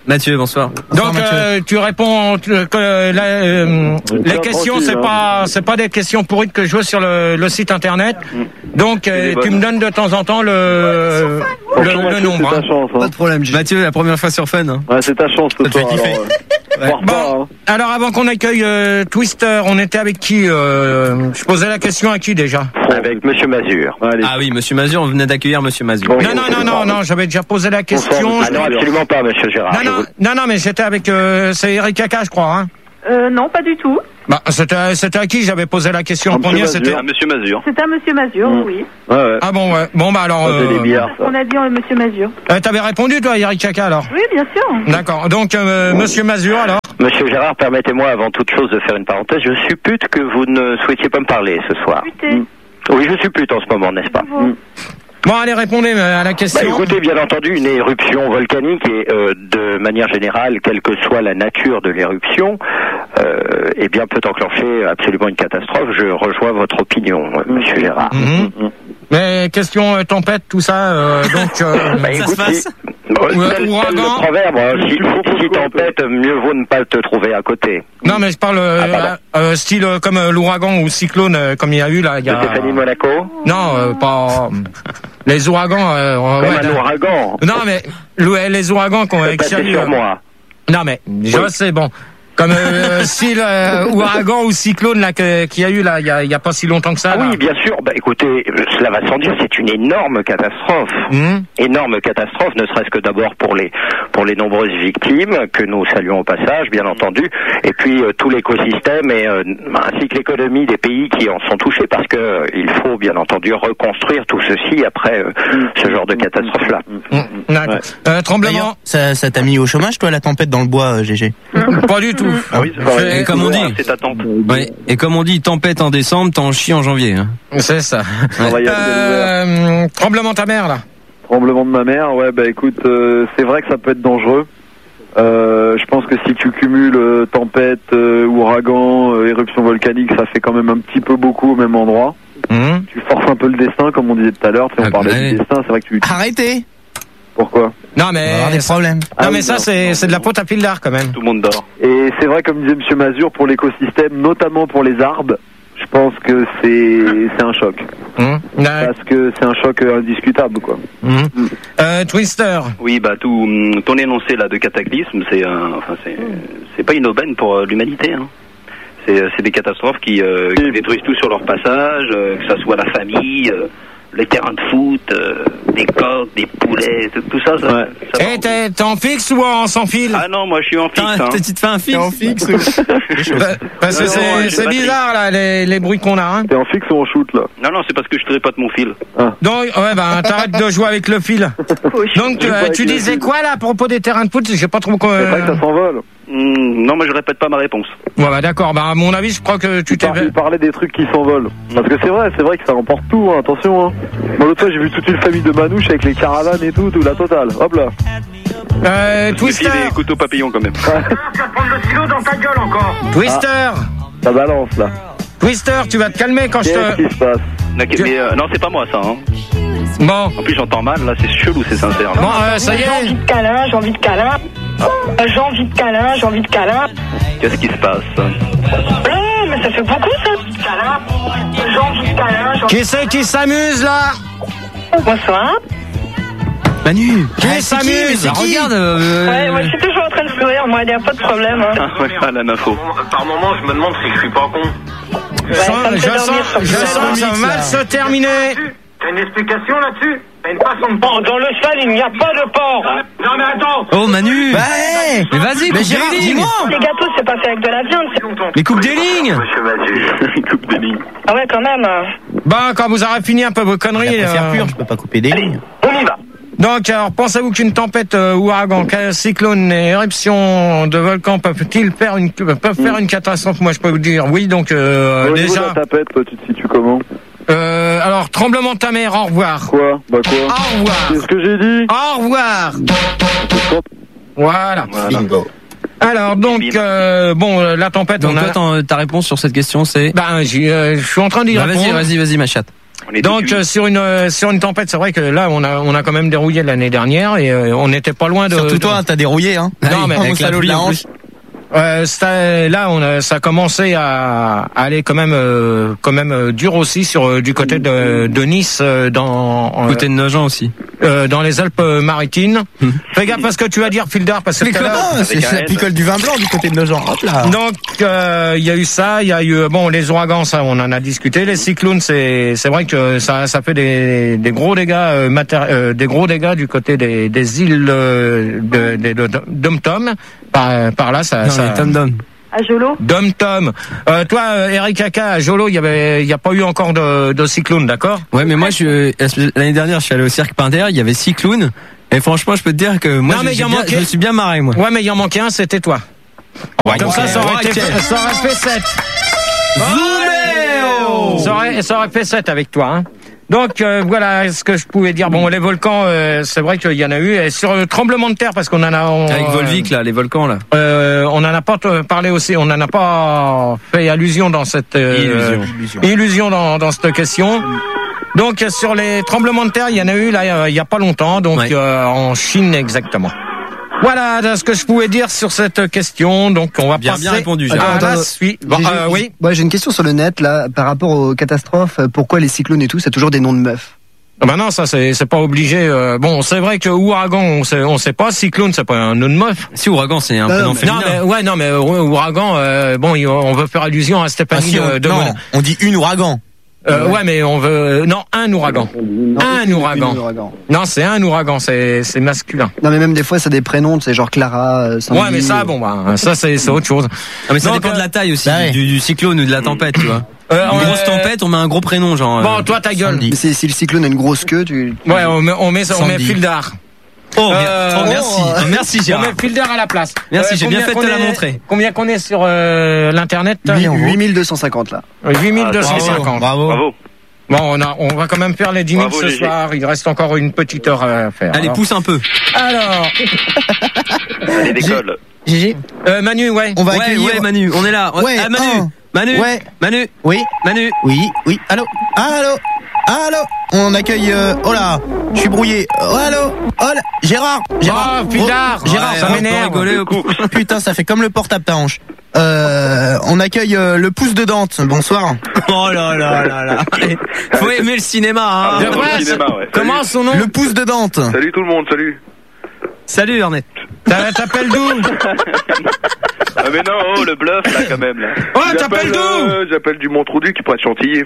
Mathieu, bonsoir. Donc euh, tu réponds euh, que euh, la, euh, les questions c'est pas c'est pas des questions pourrites que je veux sur le, le site internet. Donc euh, tu me donnes de temps en temps le le, le nombre. C'est ta chance, hein. Pas de problème. Mathieu, la première fois sur Fun. Hein. Ouais, c'est ta chance ce soir. Alors, euh, Ouais. Bon, alors avant qu'on accueille euh, Twister, on était avec qui euh, Je posais la question à qui déjà? Avec Monsieur Mazur. Allez. Ah oui, Monsieur Mazur, on venait d'accueillir Monsieur Mazur. Non, non, non, non, non, j'avais déjà posé la question. Ah non, absolument pas, Monsieur Gérard. Non, non, non, non, mais j'étais avec euh, c'est Eric Kaka, je crois. Hein. Euh, non, pas du tout. Bah, c'était, c'était à qui j'avais posé la question en premier? C'était à Monsieur Mazur. C'est à Monsieur Mazur, Mmh. oui. Ouais, ouais. Ah bon, ouais. Bon, bah alors. Ça, c'est des Euh... billards, ça. On a dit euh, Monsieur Mazur. Euh, t'avais répondu, toi, Eric Kaka, alors? Oui, bien sûr. D'accord. Donc, euh, Monsieur Mazur, alors? Monsieur Gérard, permettez-moi avant toute chose de faire une parenthèse. Je suppute que vous ne souhaitiez pas me parler ce soir. Putain. Oui, je suppute en ce moment, n'est-ce pas? Bon, allez, répondez euh, à la Bah, question. écoutez, bien entendu, une éruption volcanique et euh, de manière générale, quelle que soit la nature de l'éruption, euh, eh bien peut enclencher absolument une catastrophe. Je rejoins votre opinion, euh, Monsieur Gérard. Mhm. Mais question euh, tempête, tout ça, euh, donc. Euh, Bah, écoute, si- Bon, Ouais, tel- tel ouragan. le proverbe, hein, si, si tempête, mieux vaut ne pas te trouver à côté. Non, mais je parle euh, Ah, pardon. euh, style euh, comme euh, l'ouragan ou cyclone, euh, comme il y a eu là. Il y De a... Stéphanie Monaco. Non, euh, pas. Les ouragans. Euh, Comme ouais, un non. ouragan. Non, mais l'ou- les ouragans qu'on C'est passé sur moi. Non, mais je sais, bon. Comme euh, style euh, ouragan ou cyclone là que- qu'il y a eu là, il y a, il y a pas si longtemps que ça. Ah là. oui, bien sûr. Bah, écoutez, euh, cela va sans dire, c'est une énorme catastrophe. Mhm. Énorme catastrophe, ne serait-ce que d'abord pour les pour les nombreuses victimes que nous saluons au passage, bien entendu, et puis euh, tout l'écosystème et euh, ainsi que l'économie des pays qui en sont touchés, parce que euh, il faut bien entendu reconstruire tout ceci après euh, ce genre de catastrophe-là. Mhm. D'accord. Euh, tremblement. Ça, ça t'a mis au chômage, toi, la tempête dans le bois, euh, G G? Pas du tout. Ah oui, c'est pareil. Et comme on dit, C'est ta tante. ouais, et comme on dit, tempête en décembre, t'en chies en janvier. Hein. C'est ça. On va y aller de l'ouvert. Euh, tremblement de ta mère là. Tremblement de ma mère, ouais, bah écoute, euh, c'est vrai que ça peut être dangereux. Euh, je pense que si tu cumules euh, tempête, euh, ouragan, euh, éruption volcanique, ça fait quand même un petit peu beaucoup au même endroit. Mhm. Tu forces un peu le destin, comme on disait tout à l'heure, tu sais, on Ah, parlait bah, du ouais. destin, c'est vrai que tu... Arrêtez! Pourquoi? Non On va mais avoir des problèmes. non Ah mais oui, ça non. c'est c'est de la pote à pile d'art quand même. Tout le monde dort. Et c'est vrai, comme disait Monsieur Mazur, pour l'écosystème, notamment pour les arbres, je pense que c'est c'est un choc. Mhm. Ouais. Parce que c'est un choc euh, indiscutable, quoi. Mhm. Euh, Twister. Oui, bah tout hum, ton énoncé là de cataclysme, c'est un, enfin c'est c'est pas une aubaine pour euh, l'humanité. Hein. C'est c'est des catastrophes qui, euh, qui détruisent tout sur leur passage, euh, que ça soit la famille, euh, les terrains de foot, euh, des coqs, des poulets, tout, tout ça. ça, Ouais. ça va. Eh, t'es, t'es en fixe ou en sans fil? Ah non, moi je suis en fixe. Putain, Hein. tu te fais un fixe. En fixe? Bah, parce que Non, non, c'est, ouais, j'ai c'est pas bizarre là les, les bruits qu'on a. Hein. T'es en fixe ou en shoot, là? Non, non, c'est parce que je trépote mon fil. Donc ouais bah t'arrêtes de jouer avec le fil. Donc euh, tu disais quoi là à propos des terrains de foot? J'ai pas trop. C'est vrai que ça s'envole. Hum, non, mais je répète pas ma réponse. Ouais bah d'accord. Bah à mon avis je crois que tu t'es. Il parlait des trucs qui s'envolent. Parce que c'est vrai, c'est vrai que ça emporte tout, hein, attention. Hein. Moi l'autre fois j'ai vu toute une famille de manouches avec les caravanes et tout, tout la totale. Hop là. Euh, Je Twister. file des couteaux papillons quand même. Tu vas prendre le stylo dans ta gueule encore. Twister. Ça balance là. Twister, tu vas te calmer quand je Qu'est-ce te. qui se passe? Ok, mais, euh, non, c'est pas moi ça. Hein. Bon. En plus, j'entends mal là, c'est chelou, c'est sincère. Là. Bon euh, ça y J'ai envie est. de câlin, j'ai envie de câlin. Euh, J'ai envie de câlin, j'ai envie de câlin. Qu'est-ce qui se passe? Oh, mais ça fait beaucoup ça. Câlin. J'ai envie de câlin, j'ai envie Qui c'est qui s'amuse là? de... Bonsoir. Manu, Qui ah, c'est s'amuse? mais Regarde. euh, Ouais, moi je suis toujours en train de sourire, moi, il n'y a pas de problème. Hein. Ah ouais, ah, la info. Par moment, je me demande si je suis pas con. Ouais, ça me je fait sens, dormir, je surtout. sens que ça va mal se terminer. T'as une explication là-dessus? T'as une façon de... Bon, dans le cheval, il n'y a pas de porc. Hein. Non mais attends. Oh Manu. Bah, hey Mais vas-y, Mais coupe Gérard, des lignes. dis-moi! Les gâteaux, c'est pas fait avec de la viande. c'est- Mais coupe des lignes. Monsieur Mazur. Coupe des lignes. Ah ouais, quand même. hein. Bon, quand vous aurez fini un peu vos conneries. La préfère euh, pure, je peux pas couper des lignes. On y va. Donc, alors, pensez-vous qu'une tempête, euh, ouragan, ca- cyclone et éruption de volcan peuvent-ils faire une, peuvent faire une catastrophe? Moi, je peux vous dire oui. Donc, euh, Au niveau de déjà, la tapette, toi, tu te situes comment? euh, alors, tremblement de ta mère. Au revoir. Quoi? Bah quoi? Au revoir. C'est ce que j'ai dit? Au revoir. Voilà. Bingo. Alors, donc, euh, bon, euh, la tempête, Donc on a. toi, ton- ta réponse sur cette question, c'est. Ben, j'y, euh, je suis en train d'y Bah, répondre. vas-y, vas-y, vas-y, ma chatte. On est Donc tout euh, sur une euh, sur une tempête, c'est vrai que là on a on a quand même dérouillé l'année dernière et euh, on n'était pas loin de. Surtout de... toi, t'as dérouillé, hein. Non mais avec la pluie en plus. Euh, ça, là, on a, ça a commencé à, à aller quand même, euh, quand même euh, dur aussi sur euh, du côté de, de Nice, euh, dans euh, côté de Nogent aussi, euh, dans les Alpes-Maritimes. Fais gaffe à ce que tu vas dire, Filder, parce que tout à l'heure- Ah, c'est la picole du vin blanc du côté de Nogent. Hop là. donc euh, il y a eu ça, il y a eu bon les ouragans, ça on en a discuté. Les cyclones, c'est c'est vrai que ça ça fait des des gros dégâts euh, matéri- euh, des gros dégâts du côté des des îles euh, de de, de, de Dom-Tom. Par par là ça Non, ça les Tom-Dom. À Jolo. Dom-Tom. Euh, toi, euh, Eric Kaka, à Jolo, il y avait, il y a pas eu encore de, de cyclone, d'accord? Ouais, mais moi, je, l'année dernière, je suis allé au Cirque Pinder, il y avait Cyclone, et franchement, je peux te dire que moi, Non, je, mais il y en bien- manquait- je me suis bien marré, moi. Ouais, mais il en manquait un, c'était toi. Ouais, Comme ouais, ça, ça aurait, ouais, été, ok. ça aurait fait sept. Zooméo Ça aurait, ça aurait fait sept avec toi, hein. Donc euh, voilà ce que je pouvais dire. Bon, les volcans, euh, c'est vrai qu'il y en a eu. Et sur le tremblement de terre, parce qu'on en a, on, Avec Volvic, là, les volcans, là. euh, on en a pas t- parlé aussi. On en a pas fait allusion dans cette euh, Illusion. illusion dans, dans cette question. Donc sur les tremblements de terre, il y en a eu là euh, il y a pas longtemps. Donc Ouais. euh, en Chine exactement. Voilà ce que je pouvais dire sur cette question. Donc on va Bien, passer bien répondu, à Gérard. la Attends, suite. J'ai- Bon, j'ai- euh, oui. Ouais, j'ai une question sur le net là par rapport aux catastrophes. euh, Pourquoi les cyclones et tout, c'est toujours des noms de meufs? Ah bah non, ça c'est c'est pas obligé. euh, bon, c'est vrai que ouragan, on sait on sait pas. Cyclone, c'est pas un nom de meuf. Si, ouragan, c'est un Non, prénom non, féminin. Non mais ouais, non mais euh, ouragan. euh, bon, il- on veut faire allusion à Ah, Stéphanie si, on, de, de non, Monaco. on dit une ouragan. Euh, ouais, mais on veut non un ouragan. Non, Un une- ouragan. une ouragan. Non, c'est un ouragan. C'est c'est masculin. Non, mais même des fois, c'est des prénoms, c'est genre Clara, euh, Sandy. Ouais, mais ça, bon, bah, ça c'est c'est autre chose. Ah, mais ça Donc, dépend euh, de la taille aussi, bah ouais. du, du cyclone ou de la tempête, tu vois. Euh, Une euh, grosse tempête, on met un gros prénom, genre. euh, Bon, toi ta gueule. Sandy. Mais c'est- si le cyclone a une grosse queue, tu. tu- Ouais, on met on met on met Sandy. Fildar. Oh, mer- Euh, oh, merci, oh. Oh, merci On Gérard. met Fildar à la place. Merci, j'ai bien combien fait de qu'on te la est- montrer. Combien qu'on est sur euh, l'internet? huit mille deux cent cinquante là. huit mille deux cent Bravo. cinquante. Bravo. Bravo. Bon, on a, on va quand même faire les dix mille Bravo, ce Gégé. soir. Il reste encore une petite heure à faire. Allez, Alors, pousse un peu. alors Allez, décolle. Gégé, euh, Manu, ouais. on va Ouais, accueillir. ouais, Manu, on est là. Ouais, ah, Manu, un. Manu, Ouais. Manu, Oui, Manu. oui, oui. Allô, allô, allô. On accueille. Euh, oh là, je suis brouillé. Oh, allô, oh là, Gérard, Gérard. Oh, Fildar, Oh, Gérard, ouais, ça on m'énerve. peut rigoler au coup. Putain, ça fait comme le portable ta hanche. Euh, on accueille euh, le pouce de Dante. Bonsoir. Oh là là là là. Allez, faut aimer le cinéma, hein. De Ah, quoi, le cinéma, ouais. Comment son nom? Le pouce de Dante. Salut tout le monde, salut. Salut, Ernest. T'a- T'appelles d'où? Ah mais non, oh, le bluff là quand même là. Oh, t'appelles d'où? euh, J'appelle du Montroudu qui pourrait être chantilly.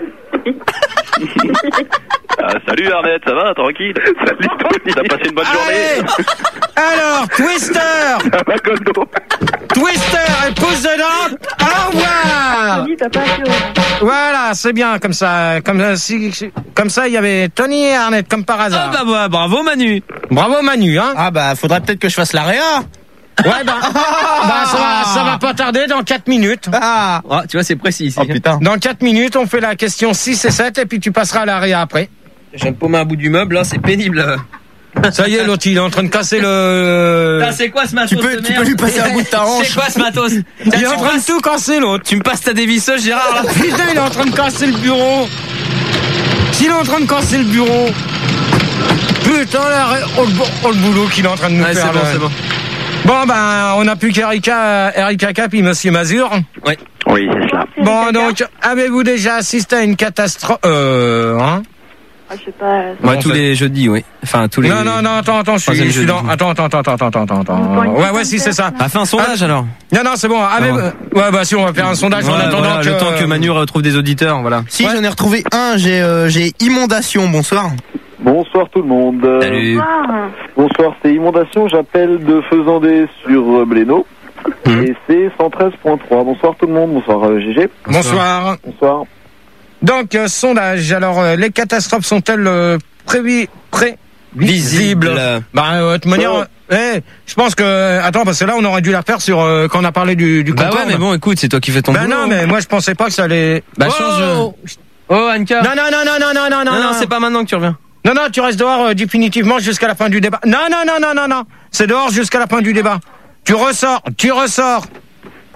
Ah, salut Arnett, ça va, tranquille. Salut Tony. T'as passé une bonne Allez. journée. Alors, Twister, Ça va, Goldo? Twister et pouce de Dante. Au revoir. Tony, t'as pas assez haut. Voilà, c'est bien comme ça. Comme ça, si, si- comme ça, il y avait Tony et Arnett, comme par Ah hasard. bah, bah bravo Manu. Bravo Manu, hein. Ah bah, faudrait peut-être que je fasse l'A R E A. Ouais, bah, bah ça, va, ça va pas tarder dans quatre minutes. Ah. Ah, tu vois, c'est précis ici. Oh putain. Dans quatre minutes, on fait la question six et sept et puis tu passeras à l'arrière après. Je viens de paumer un bout du meuble, là, c'est pénible. Ça y est, l'autre, il est en train de casser le... Là, c'est quoi ce matos Tu peux, de tu merde peux lui passer un bout de ta hanche. C'est quoi ce matos? Il est en train de tout casser, l'autre. Tu me passes ta dévisseuse, Gérard, là? Putain, il est en train de casser le bureau. S'il est en train de casser le bureau. Putain, là, oh, le, oh, le boulot qu'il est en train de nous Ouais, faire. c'est bon, là. c'est bon. Bon, ben, on n'a plus qu'Erika, Erika Cap et Monsieur Mazur. Ouais. Oui, c'est cela. Bon, donc, avez-vous déjà assisté à une catastrophe, euh, hein? Ah, je sais pas. Ouais, tous les jeudis, oui. Enfin, tous les. Non, non, non, attends, attends, je suis, Troisième je suis jeudi. dans, attends, attends, attends, attends, attends, attends, attends. Ouais, ouais, si, c'est ça. Ah, fais un sondage, alors. Non, non, c'est bon. Avez, Ah ouais. ouais, bah, si, on va faire un sondage en Ouais, attendant voilà, que... le temps que Manu retrouve des auditeurs, voilà. Si, j'en ai retrouvé un. J'ai euh, j'ai Inondation. Bonsoir. Bonsoir tout le monde. Euh, Salut. Ah, Bonsoir, c'est Inondation, j'appelle de Faisandé sur euh, Blénaud. Hum. Et c'est cent treize point trois. Bonsoir tout le monde, bonsoir euh, G G. Bonsoir. Bonsoir. Donc, euh, sondage. Alors, euh, les catastrophes sont-elles euh, prévi- prévisibles? Visible. Bah, euh, de toute manière, Oh. euh, eh, je pense que... Attends, parce que là, on aurait dû la faire sur... euh, quand on a parlé du, du Bah ouais, Concorde. mais bon, écoute, c'est toi qui fais ton Bah boulot. non, mais moi, je pensais pas que ça allait... Bah, Oh change. Oh, Anka. Non, non, non, non, non, non, non, Non, non, non, c'est pas maintenant que tu reviens. Non, non, tu restes dehors euh, définitivement jusqu'à la fin du débat. Non, non, non, non, non, non. C'est dehors jusqu'à la fin du débat. Tu ressors, tu ressors.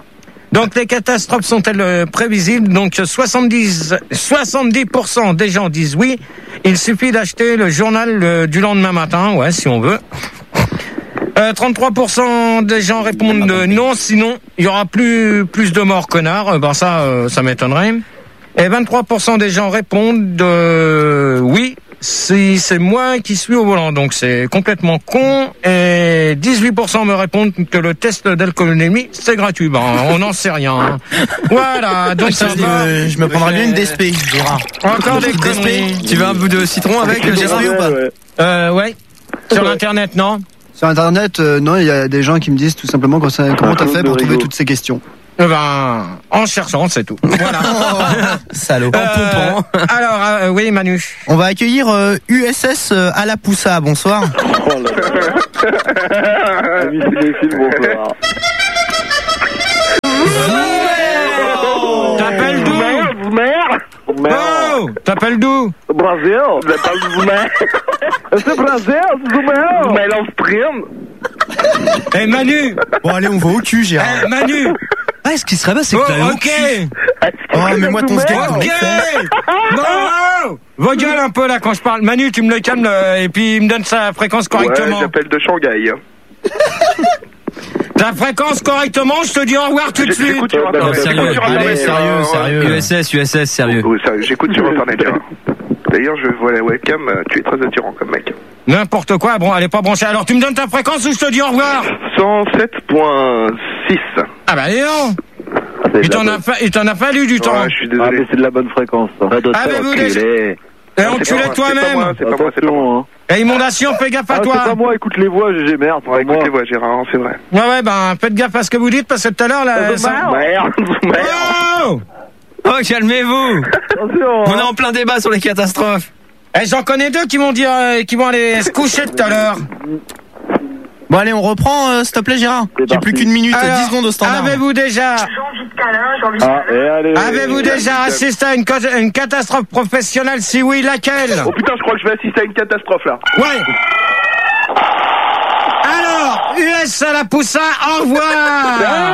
Donc les catastrophes sont-elles euh, prévisibles? Donc soixante-dix, soixante-dix pour cent des gens disent oui. Il suffit d'acheter le journal euh, du lendemain matin, ouais, si on veut. Euh, trente-trois pour cent des gens répondent euh, non, sinon il y aura plus plus de morts connards. Euh, ben ça, euh, ça m'étonnerait. Et vingt-trois pour cent des gens répondent euh, oui, si c'est moi qui suis au volant. Donc c'est complètement con. Et dix-huit pour cent me répondent que le test d'alcoolémie c'est gratuit. Ben on n'en sait rien. Hein. Voilà. Donc ça je, va. me, je me prendrai bien une D S P, Gérard. Encore des conneries. Tu veux un bout de citron avec une Gérard D S P ou pas? Euh, ouais. Sur l'internet, non? Sur Internet, euh, non, il y a des gens qui me disent tout simplement comment ça- comment t'as fait pour trouver toutes ces questions. Eh ben, en cherchant, c'est tout. Voilà. Salaud. Euh, alors, euh, oui, Manu. On va accueillir euh, U S S euh, Alapusa, bonsoir. Ami cinéphile, bonsoir. T'appelles d'où? Oh, t'appelles d'où? Brasil. J'appelle Zoumer. C'est Brasil, Zoumer. Zoumer Stream. Eh, Manu. Bon, allez, on va au cul, Gérard. Eh, Manu. Ah, ce qui serait bien, c'est que Oh, t'as le ok. Oh, mais moi, ton skate, Ok. Bon. Vos gueules un peu, là, quand je parle. Manu, tu me le calmes, euh, et puis il me donne sa fréquence correctement. Ouais, j'appelle de Shanghai. Ta fréquence correctement, je te dis au revoir tout de suite. J'écoute sur Internet. sérieux, J'écoute sur allez, Internet. sérieux, Ouais, sérieux. U S S, U S S, sérieux. Oui, sérieux, j'écoute sur Internet. Gérard. D'ailleurs, je vois la webcam, tu es très attirant comme mec. N'importe quoi, bon, elle est pas branchée. Alors tu me donnes ta fréquence ou je te dis au revoir? cent sept virgule six. Ah bah dis donc. Il t'en a, fa- il t'en a fallu du temps. Ouais, je suis désolé. Ah, mais c'est de la bonne fréquence, ça. Avez-vous des... Et enculé toi-même. C'est pas moi, c'est pas moi. Hein. Et Inondation, fais gaffe à Ah, toi. c'est pas moi, écoute les voix, G G, merde. Ouais, écoute les voix, Gérard, c'est vrai. Ouais, ouais, ben, faites gaffe à ce que vous dites, parce que tout à l'heure, là... ça- Merde, merde. Oh, Oh, calmez-vous. On est en plein débat sur les catastrophes. Eh, j'en connais deux qui vont dire, euh, qui vont aller se coucher tout à l'heure. Bon, allez, on reprend, euh, s'il te plaît, Gérard. J'ai plus qu'une minute, Alors, dix secondes au standard. Avez-vous déjà, Ah, et allez. avez-vous déjà assisté à une, co- une catastrophe professionnelle? Si oui, laquelle? Oh putain, je crois que je vais assister à une catastrophe là. Ouais. Alors, U S à la Poussa, au revoir.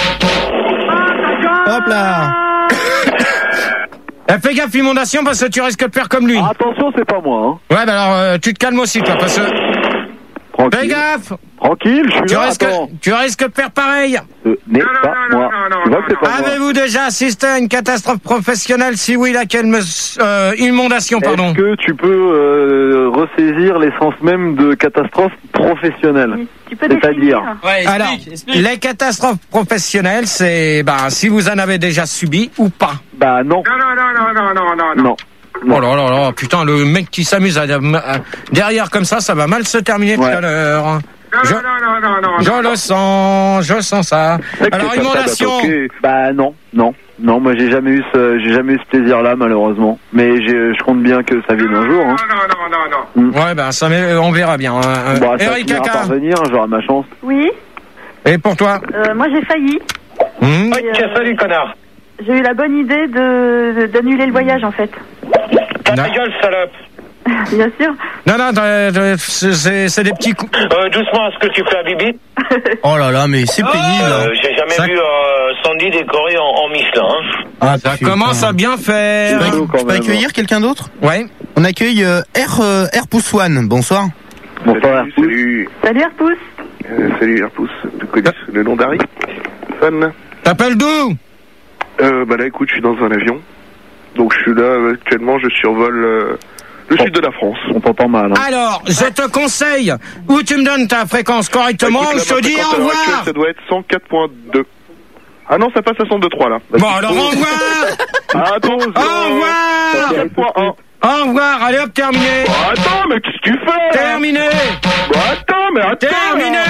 Hop là. Eh, fais gaffe, inondation, parce que tu risques de faire comme lui. Ah, attention, c'est pas moi, hein. Ouais, bah alors, euh, tu te calmes aussi, toi, parce que... Fais Tranquille. gaffe. Tranquille, je suis Tu là, risques, attends. tu risques de faire pareil. Ce n'est pas moi. Tu vois que c'est pas moi. Avez-vous déjà assisté à une catastrophe professionnelle? Si oui, laquelle me... euh, inondation, pardon. Est-ce que tu peux euh, ressaisir l'essence même de catastrophe professionnelle? Tu peux C'est-à-dire Ouais, explique, Alors, explique. les catastrophes professionnelles, c'est ben, si vous en avez déjà subi ou pas. Bah non. Non, non, non, non, non, non, non. Non. Oh là là là, putain, le mec qui s'amuse à, à- derrière comme ça, ça va mal se terminer Ouais. tout à l'heure. Non, Je, non, non, non, non, je non. le sens, je sens ça. Alors, inondation. Bah non, non. Non, moi j'ai jamais eu ce, j'ai jamais eu ce plaisir-là, malheureusement. Mais j'ai- je compte bien que ça vienne un jour. Hein. Non, non, non, non, non. Ouais, ben, ça, met- on verra bien. hein. Bon, ça Eric finira Kaka. par venir, j'aurai ma chance. Oui, Et pour toi? euh, moi j'ai failli. Hmm Et, euh, salut, connard. J'ai eu la bonne idée de de- d'annuler le voyage en fait. Non. Ta gueule, salope. Bien sûr. Non, non, euh, euh, c'est c'est- c'est des petits coups. Euh, doucement, est-ce que tu fais à bibi? Oh là là, mais c'est pénible. Euh, J'ai jamais Ça- vu euh, Sandy décoré en, en Michelin. Hein. Ah, Ça commence à bien Je faire. peux, Chaud, quand je peux même. accueillir quelqu'un d'autre? Ouais. On accueille euh, R, euh, R Poussoine, bonsoir. Bonsoir. Salut, salut, Salut Arpousse. euh, salut Airpousse. Tu connais le nom d'Harry? Fun. T'appelles d'où? Euh, bah là, écoute, je suis dans un avion. Donc je suis là, euh, actuellement, je survole euh, le sud de la France. On t'entend mal. Hein. Alors, je te conseille, ou tu me donnes ta fréquence correctement, Écoute, ou là, je te ma dis fréquence au à l'heure actuelle, revoir. ça doit être cent quatre virgule deux. Ah non, ça passe à cent deux virgule trois là. Bon, alors au revoir. Ah, attends, Au revoir. quatre virgule un. Au revoir. Allez hop, terminé. Bah, attends, mais qu'est-ce que tu fais? Terminé. Bah, attends, mais attends. Terminé.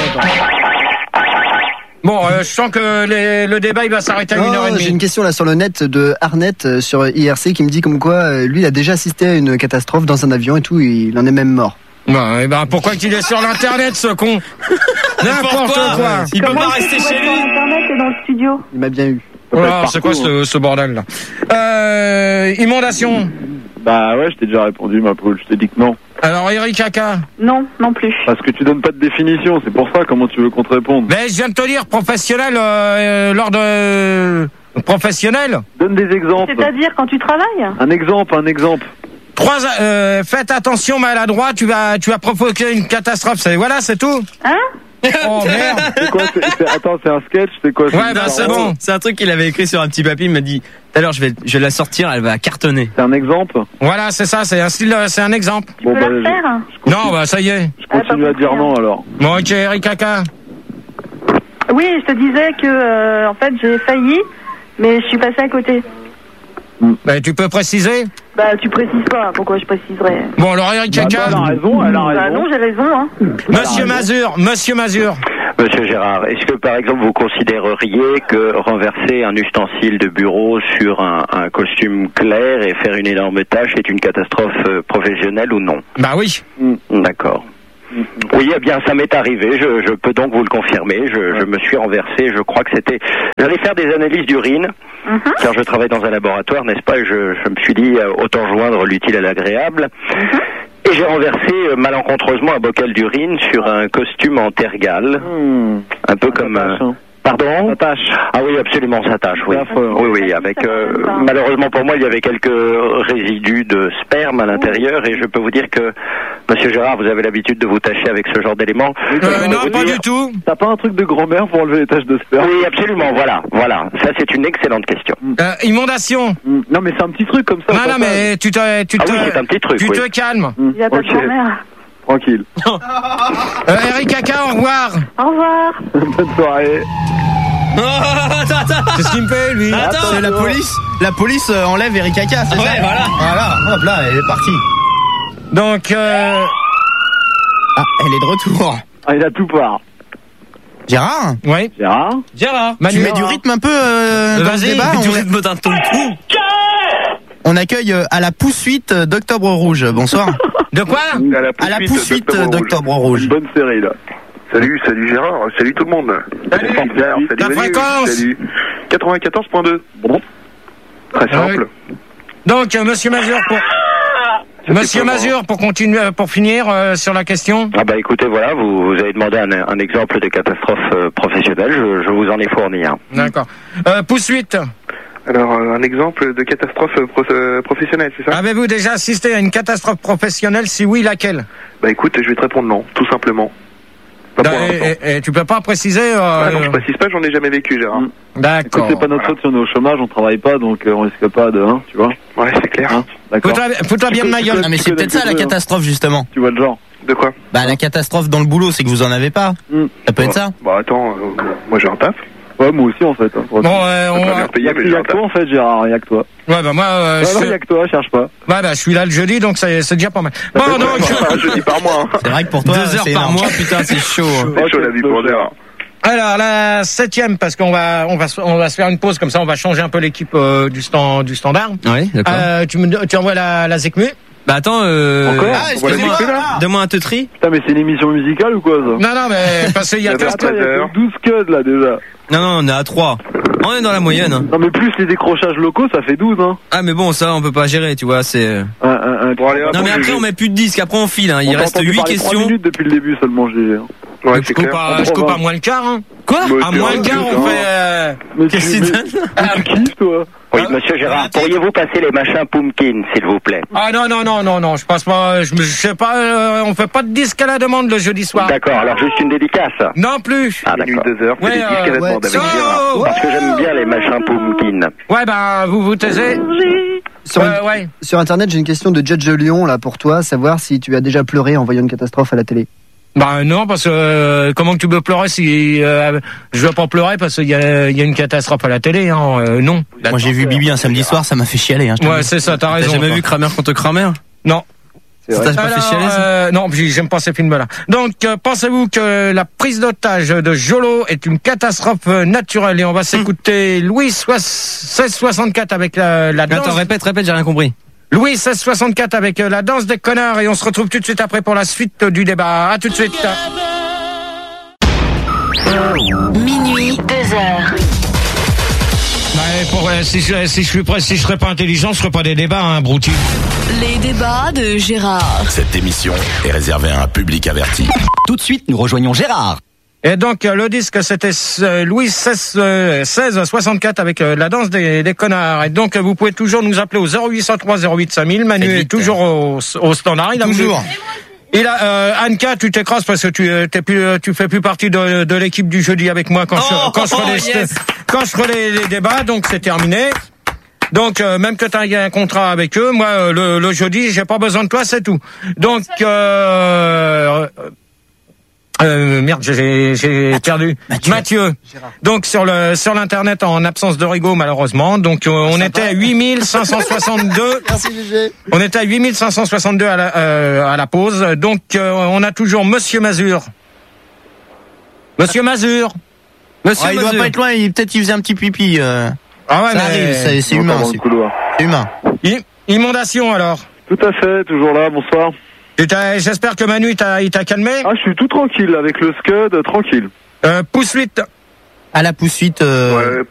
Bon, euh, je sens que les- le débat il va s'arrêter à une heure et Oh, j'ai demie. une question là sur le net de Arnett euh, sur I R C qui me dit comme quoi euh, lui il a déjà assisté à une catastrophe dans un avion et tout, il en est même mort. Bah, eh ben, pourquoi qu'il est sur l'internet, ce con? N'importe Pourquoi quoi. Il peut Comment pas est-ce que rester tu chez vas sur lui. Internet et dans le studio. Il m'a bien eu. Ça peut Oh, être c'est quoi partout, ce, ce bordel là? Euh, inondation. Bah ouais, je t'ai déjà répondu, ma poule. Je t'ai dit que non. Alors, Eric Kaka? Non, non plus. Parce que tu donnes pas de définition, c'est pour ça, comment tu veux qu'on te réponde? Mais je viens de te dire professionnel euh, lors de... Euh, professionnel. Donne des exemples. C'est-à-dire quand tu travailles? Un exemple, un exemple. Trois, euh, faites attention maladroit, tu vas, tu vas provoquer une catastrophe. C'est, voilà, c'est tout. Hein? Oh merde. C'est quoi, c'est, c'est, attends, c'est un sketch, c'est quoi? Ouais, bah c'est bon. C'est un truc qu'il avait écrit sur un petit papier, il m'a dit, tout à l'heure, je vais, je vais la sortir, elle va cartonner. C'est un exemple? Voilà, c'est ça, c'est un style, c'est un exemple. Tu peux la refaire? Non, bah ça y est. Je continue à dire non alors. Bon, ok, Eric Kaka. Oui, je te disais que, euh, en fait, j'ai failli, mais je suis passé à côté. Bah, tu peux préciser? Bah, tu précises pas, pourquoi je préciserais? Bon, alors Eric Kaka. Bah, elle a raison, elle a raison. Bah non, j'ai raison, hein. Monsieur Mazur, Monsieur Mazur. Monsieur Gérard, est-ce que par exemple vous considéreriez que renverser un ustensile de bureau sur un, un costume clair et faire une énorme tâche est une catastrophe euh, professionnelle ou non? Bah oui. D'accord. Oui, eh bien, ça m'est arrivé. Je, je peux donc vous le confirmer. Je, je me suis renversé. Je crois que c'était. J'allais faire des analyses d'urine, Mm-hmm. car je travaille dans un laboratoire, n'est-ce pas? Et je, je me suis dit euh, autant joindre l'utile à l'agréable. Mm-hmm. Et j'ai renversé euh, malencontreusement un bocal d'urine sur un costume en tergale, Mmh. un peu comme. Euh, Pardon? Ça tâche. Ah oui, absolument, ça tâche, oui. Oui, oui, avec, euh, malheureusement pour moi, il y avait quelques résidus de sperme à l'intérieur et je peux vous dire que, Monsieur Gérard, vous avez l'habitude de vous tâcher avec ce genre d'éléments. Euh, non, pas du tout. T'as pas un truc de grand-mère pour enlever les taches de sperme? Oui, absolument, voilà, voilà. Ça, c'est une excellente question. Euh, inondation. Non, mais c'est un petit truc comme ça. Non, non, mais tu te, tu Ah te, oui, c'est un petit truc, tu oui. te calmes. Il y a pas de Ok. grand-mère. Tranquille. Euh, Eric Kaka, au revoir. Au revoir. Bonne soirée. Oh, attends, attends. C'est ce qu'il me fait, lui. Attends. C'est la police. La police euh, enlève Eric Kaka, c'est Ouais, ça? voilà. Voilà, hop là, elle est partie. Donc, euh... Ah, elle est de retour. Ah, il a tout part. Gérard? Oui. Gérard? Gérard. Tu mets du rythme un peu euh, dans le Vas-y, débat. mets du on, rythme d'un ton coup. on accueille euh, à la poursuite d'Octobre Rouge. Bonsoir. De quoi? À la À la poursuite d'Octobre Rouge. Une bonne série là. Salut, salut Gérard, salut tout le monde. Salut. Salut Pierre, salut Ta Manu, fréquence. salut. quatre-vingt-quatorze point deux. Bon. Très Ah simple. oui. Donc, euh, Monsieur Mazur, pour... Monsieur pas Mazur, pour continuer, euh, pour finir euh, sur la question. Ah bah écoutez, voilà, vous, vous avez demandé un, un exemple de catastrophe euh, professionnelle, je, je vous en ai fourni un. D'accord. Euh, poursuite. Alors, euh, un exemple de catastrophe euh, pro- euh, professionnelle, c'est ça? Avez-vous déjà assisté à une catastrophe professionnelle? Si oui, laquelle? Bah écoute, je vais te répondre non, tout simplement. Pas pour Et, l'instant. et- et tu peux pas préciser euh, Ah non, je précise pas, j'en ai jamais vécu, Gérard. D'accord. C'est pas notre faute si on est au chômage, on travaille pas, donc euh, on risque pas de, hein, tu vois. Ouais, c'est clair. Hein, d'accord. Fous-toi fous-toi bien de ma gueule. Ah, mais c'est peut-être ça la catastrophe justement. Tu vois le genre. De quoi? Bah la catastrophe dans le boulot, c'est que vous en avez pas. Ça peut être ça. Bah attends, euh, moi j'ai un taf. Ouais, moi aussi en fait. Hein, Bon, euh, on... Pas bien Il y payé, a, mais il y j'ai a un que toi taf. en fait, Gérard, il y a que toi. Ouais, bah moi, euh, Ouais, je... non, il y a que toi, cherche pas. ouais, bah, je suis là le jeudi, donc c'est c'est déjà pas mal. Bon, Ouais, donc, ouais, je dis par mois. hein. C'est vrai que pour toi, Deux heures c'est par énorme. mois, putain, c'est chaud. hein. C'est chaud la vie pour Gérard. alors la septième, parce qu'on va, on va, se- on va se faire une pause comme ça, on va changer un peu l'équipe euh, du stand, du standard. Oui, d'accord. Euh, tu me, tu envoies la, la Zecmu. Bah attends, euh... Encore Ah, Voilà, excuse-moi. c'est là. donne-moi un teutri. Putain, mais c'est une émission musicale ou quoi ça? Non, non, mais parce qu'il y a Il y a que- pas Attends, il y a heures. que douze codes là déjà. Non, non, on est à trois. On est dans la moyenne. hein. Non, mais plus les décrochages locaux, ça fait douze, hein. Ah, mais bon, ça, on peut pas gérer, tu vois, c'est... Un, un, un. Bon, allez, hop, Non, mais on après, joue. on met plus de disques, après on file, hein. On Il t'a reste entendu huit parler trois questions. minutes depuis le début seulement, G G. Ouais, je c'est coupe clair. à, je coupe à moins le quart, hein. Quoi? Bah, À c'est moins un le quart, truc, on hein. fait, euh... Mais Qu'est-ce tu, que mais, c'est mais tu kiffes, toi? Oui, monsieur Gérard, pourriez-vous passer les machins pumpkin, s'il vous plaît? Ah non, non, non, non, non, je passe pas, je, me- je sais pas, euh, on fait pas de disque à la demande le jeudi soir. D'accord, alors juste une dédicace. Non plus. Ah Minuit, d'accord. deux heures, c'est Ouais, des disques euh, à la ouais. demande avec So- Gérard. Parce que j'aime bien les machins pumpkin. Ouais, ben, vous vous taisez. Sur, Euh, ouais. sur internet, j'ai une question de Judge Lyon là pour toi, savoir si tu as déjà pleuré en voyant une catastrophe à la télé. Bah non, parce que euh, comment que tu peux pleurer si euh, je veux pas pleurer parce qu'il y a, il y a une catastrophe à la télé, hein, euh, non. Moi j'ai vu Bibi un samedi soir, ça m'a fait chialer. Hein, je te Ouais, le dis. c'est ça, t'as T'as raison. jamais toi. vu Kramer contre Kramer? Non. C'est vrai. Ça t'a pas Alors, fait chialer, ça? euh, non, puis j'aime pas ces films-là. Donc, euh, pensez-vous que la prise d'otage de Jolo est une catastrophe euh, naturelle? Et on va s'écouter Louis seize soixante-quatre avec la, la danse. Attends, répète, répète, j'ai rien compris. Louis seize soixante-quatre avec euh, la danse des connards et on se retrouve tout de suite après pour la suite euh, du débat. À tout de suite. Minuit, deux heures. Ouais, pour, euh, si, je, si je suis prêt, si je serais pas intelligent, je ferais pas des débats, hein, Brouti. Les débats de Gérard. Cette émission est réservée à un public averti. Tout de suite, nous rejoignons Gérard. Et donc, euh, le disque, c'était euh, Louis seize, euh, seize soixante-quatre avec euh, la danse des, des connards. Et donc, euh, vous pouvez toujours nous appeler au zéro huit cent trois zéro huit cinq mille. Manu est toujours au, au standard. Il a Toujours. Il a, euh, Anka, tu t'écrases parce que tu, euh, t'es plus, euh, tu fais plus partie de, de l'équipe du jeudi avec moi quand Oh, je, quand je oh, ferai les, yes. quand je ferai les, les débats. Donc, c'est terminé. Donc, euh, même que tu as un contrat avec eux, moi, euh, le, le jeudi, j'ai pas besoin de toi, c'est tout. Donc, euh, euh, merde, j'ai, j'ai perdu. Mathieu. Mathieu. Donc, sur le, sur l'internet, en absence de Rigaud, malheureusement. Donc, euh, on était à huit mille cinq cent soixante-deux. Merci Gégé. On était à huit mille cinq cent soixante-deux à la, euh, à la pause. Donc, euh, on a toujours Monsieur Mazur. Monsieur Mazur. Monsieur Ah, il doit Mazur. pas être loin, il, peut-être il faisait un petit pipi. euh. Ah ouais, Ça mais arrive, c'est, c'est humain. Dans le C'est, couloir. c'est humain. I- Inondation, alors. Tout à fait, toujours là, bonsoir. Tu t'as- J'espère que Manu, il t'a, il t'a calmé. Ah, je suis tout tranquille avec le Scud, tranquille. Euh, pousse huit. À la poursuite. Euh, Ouais,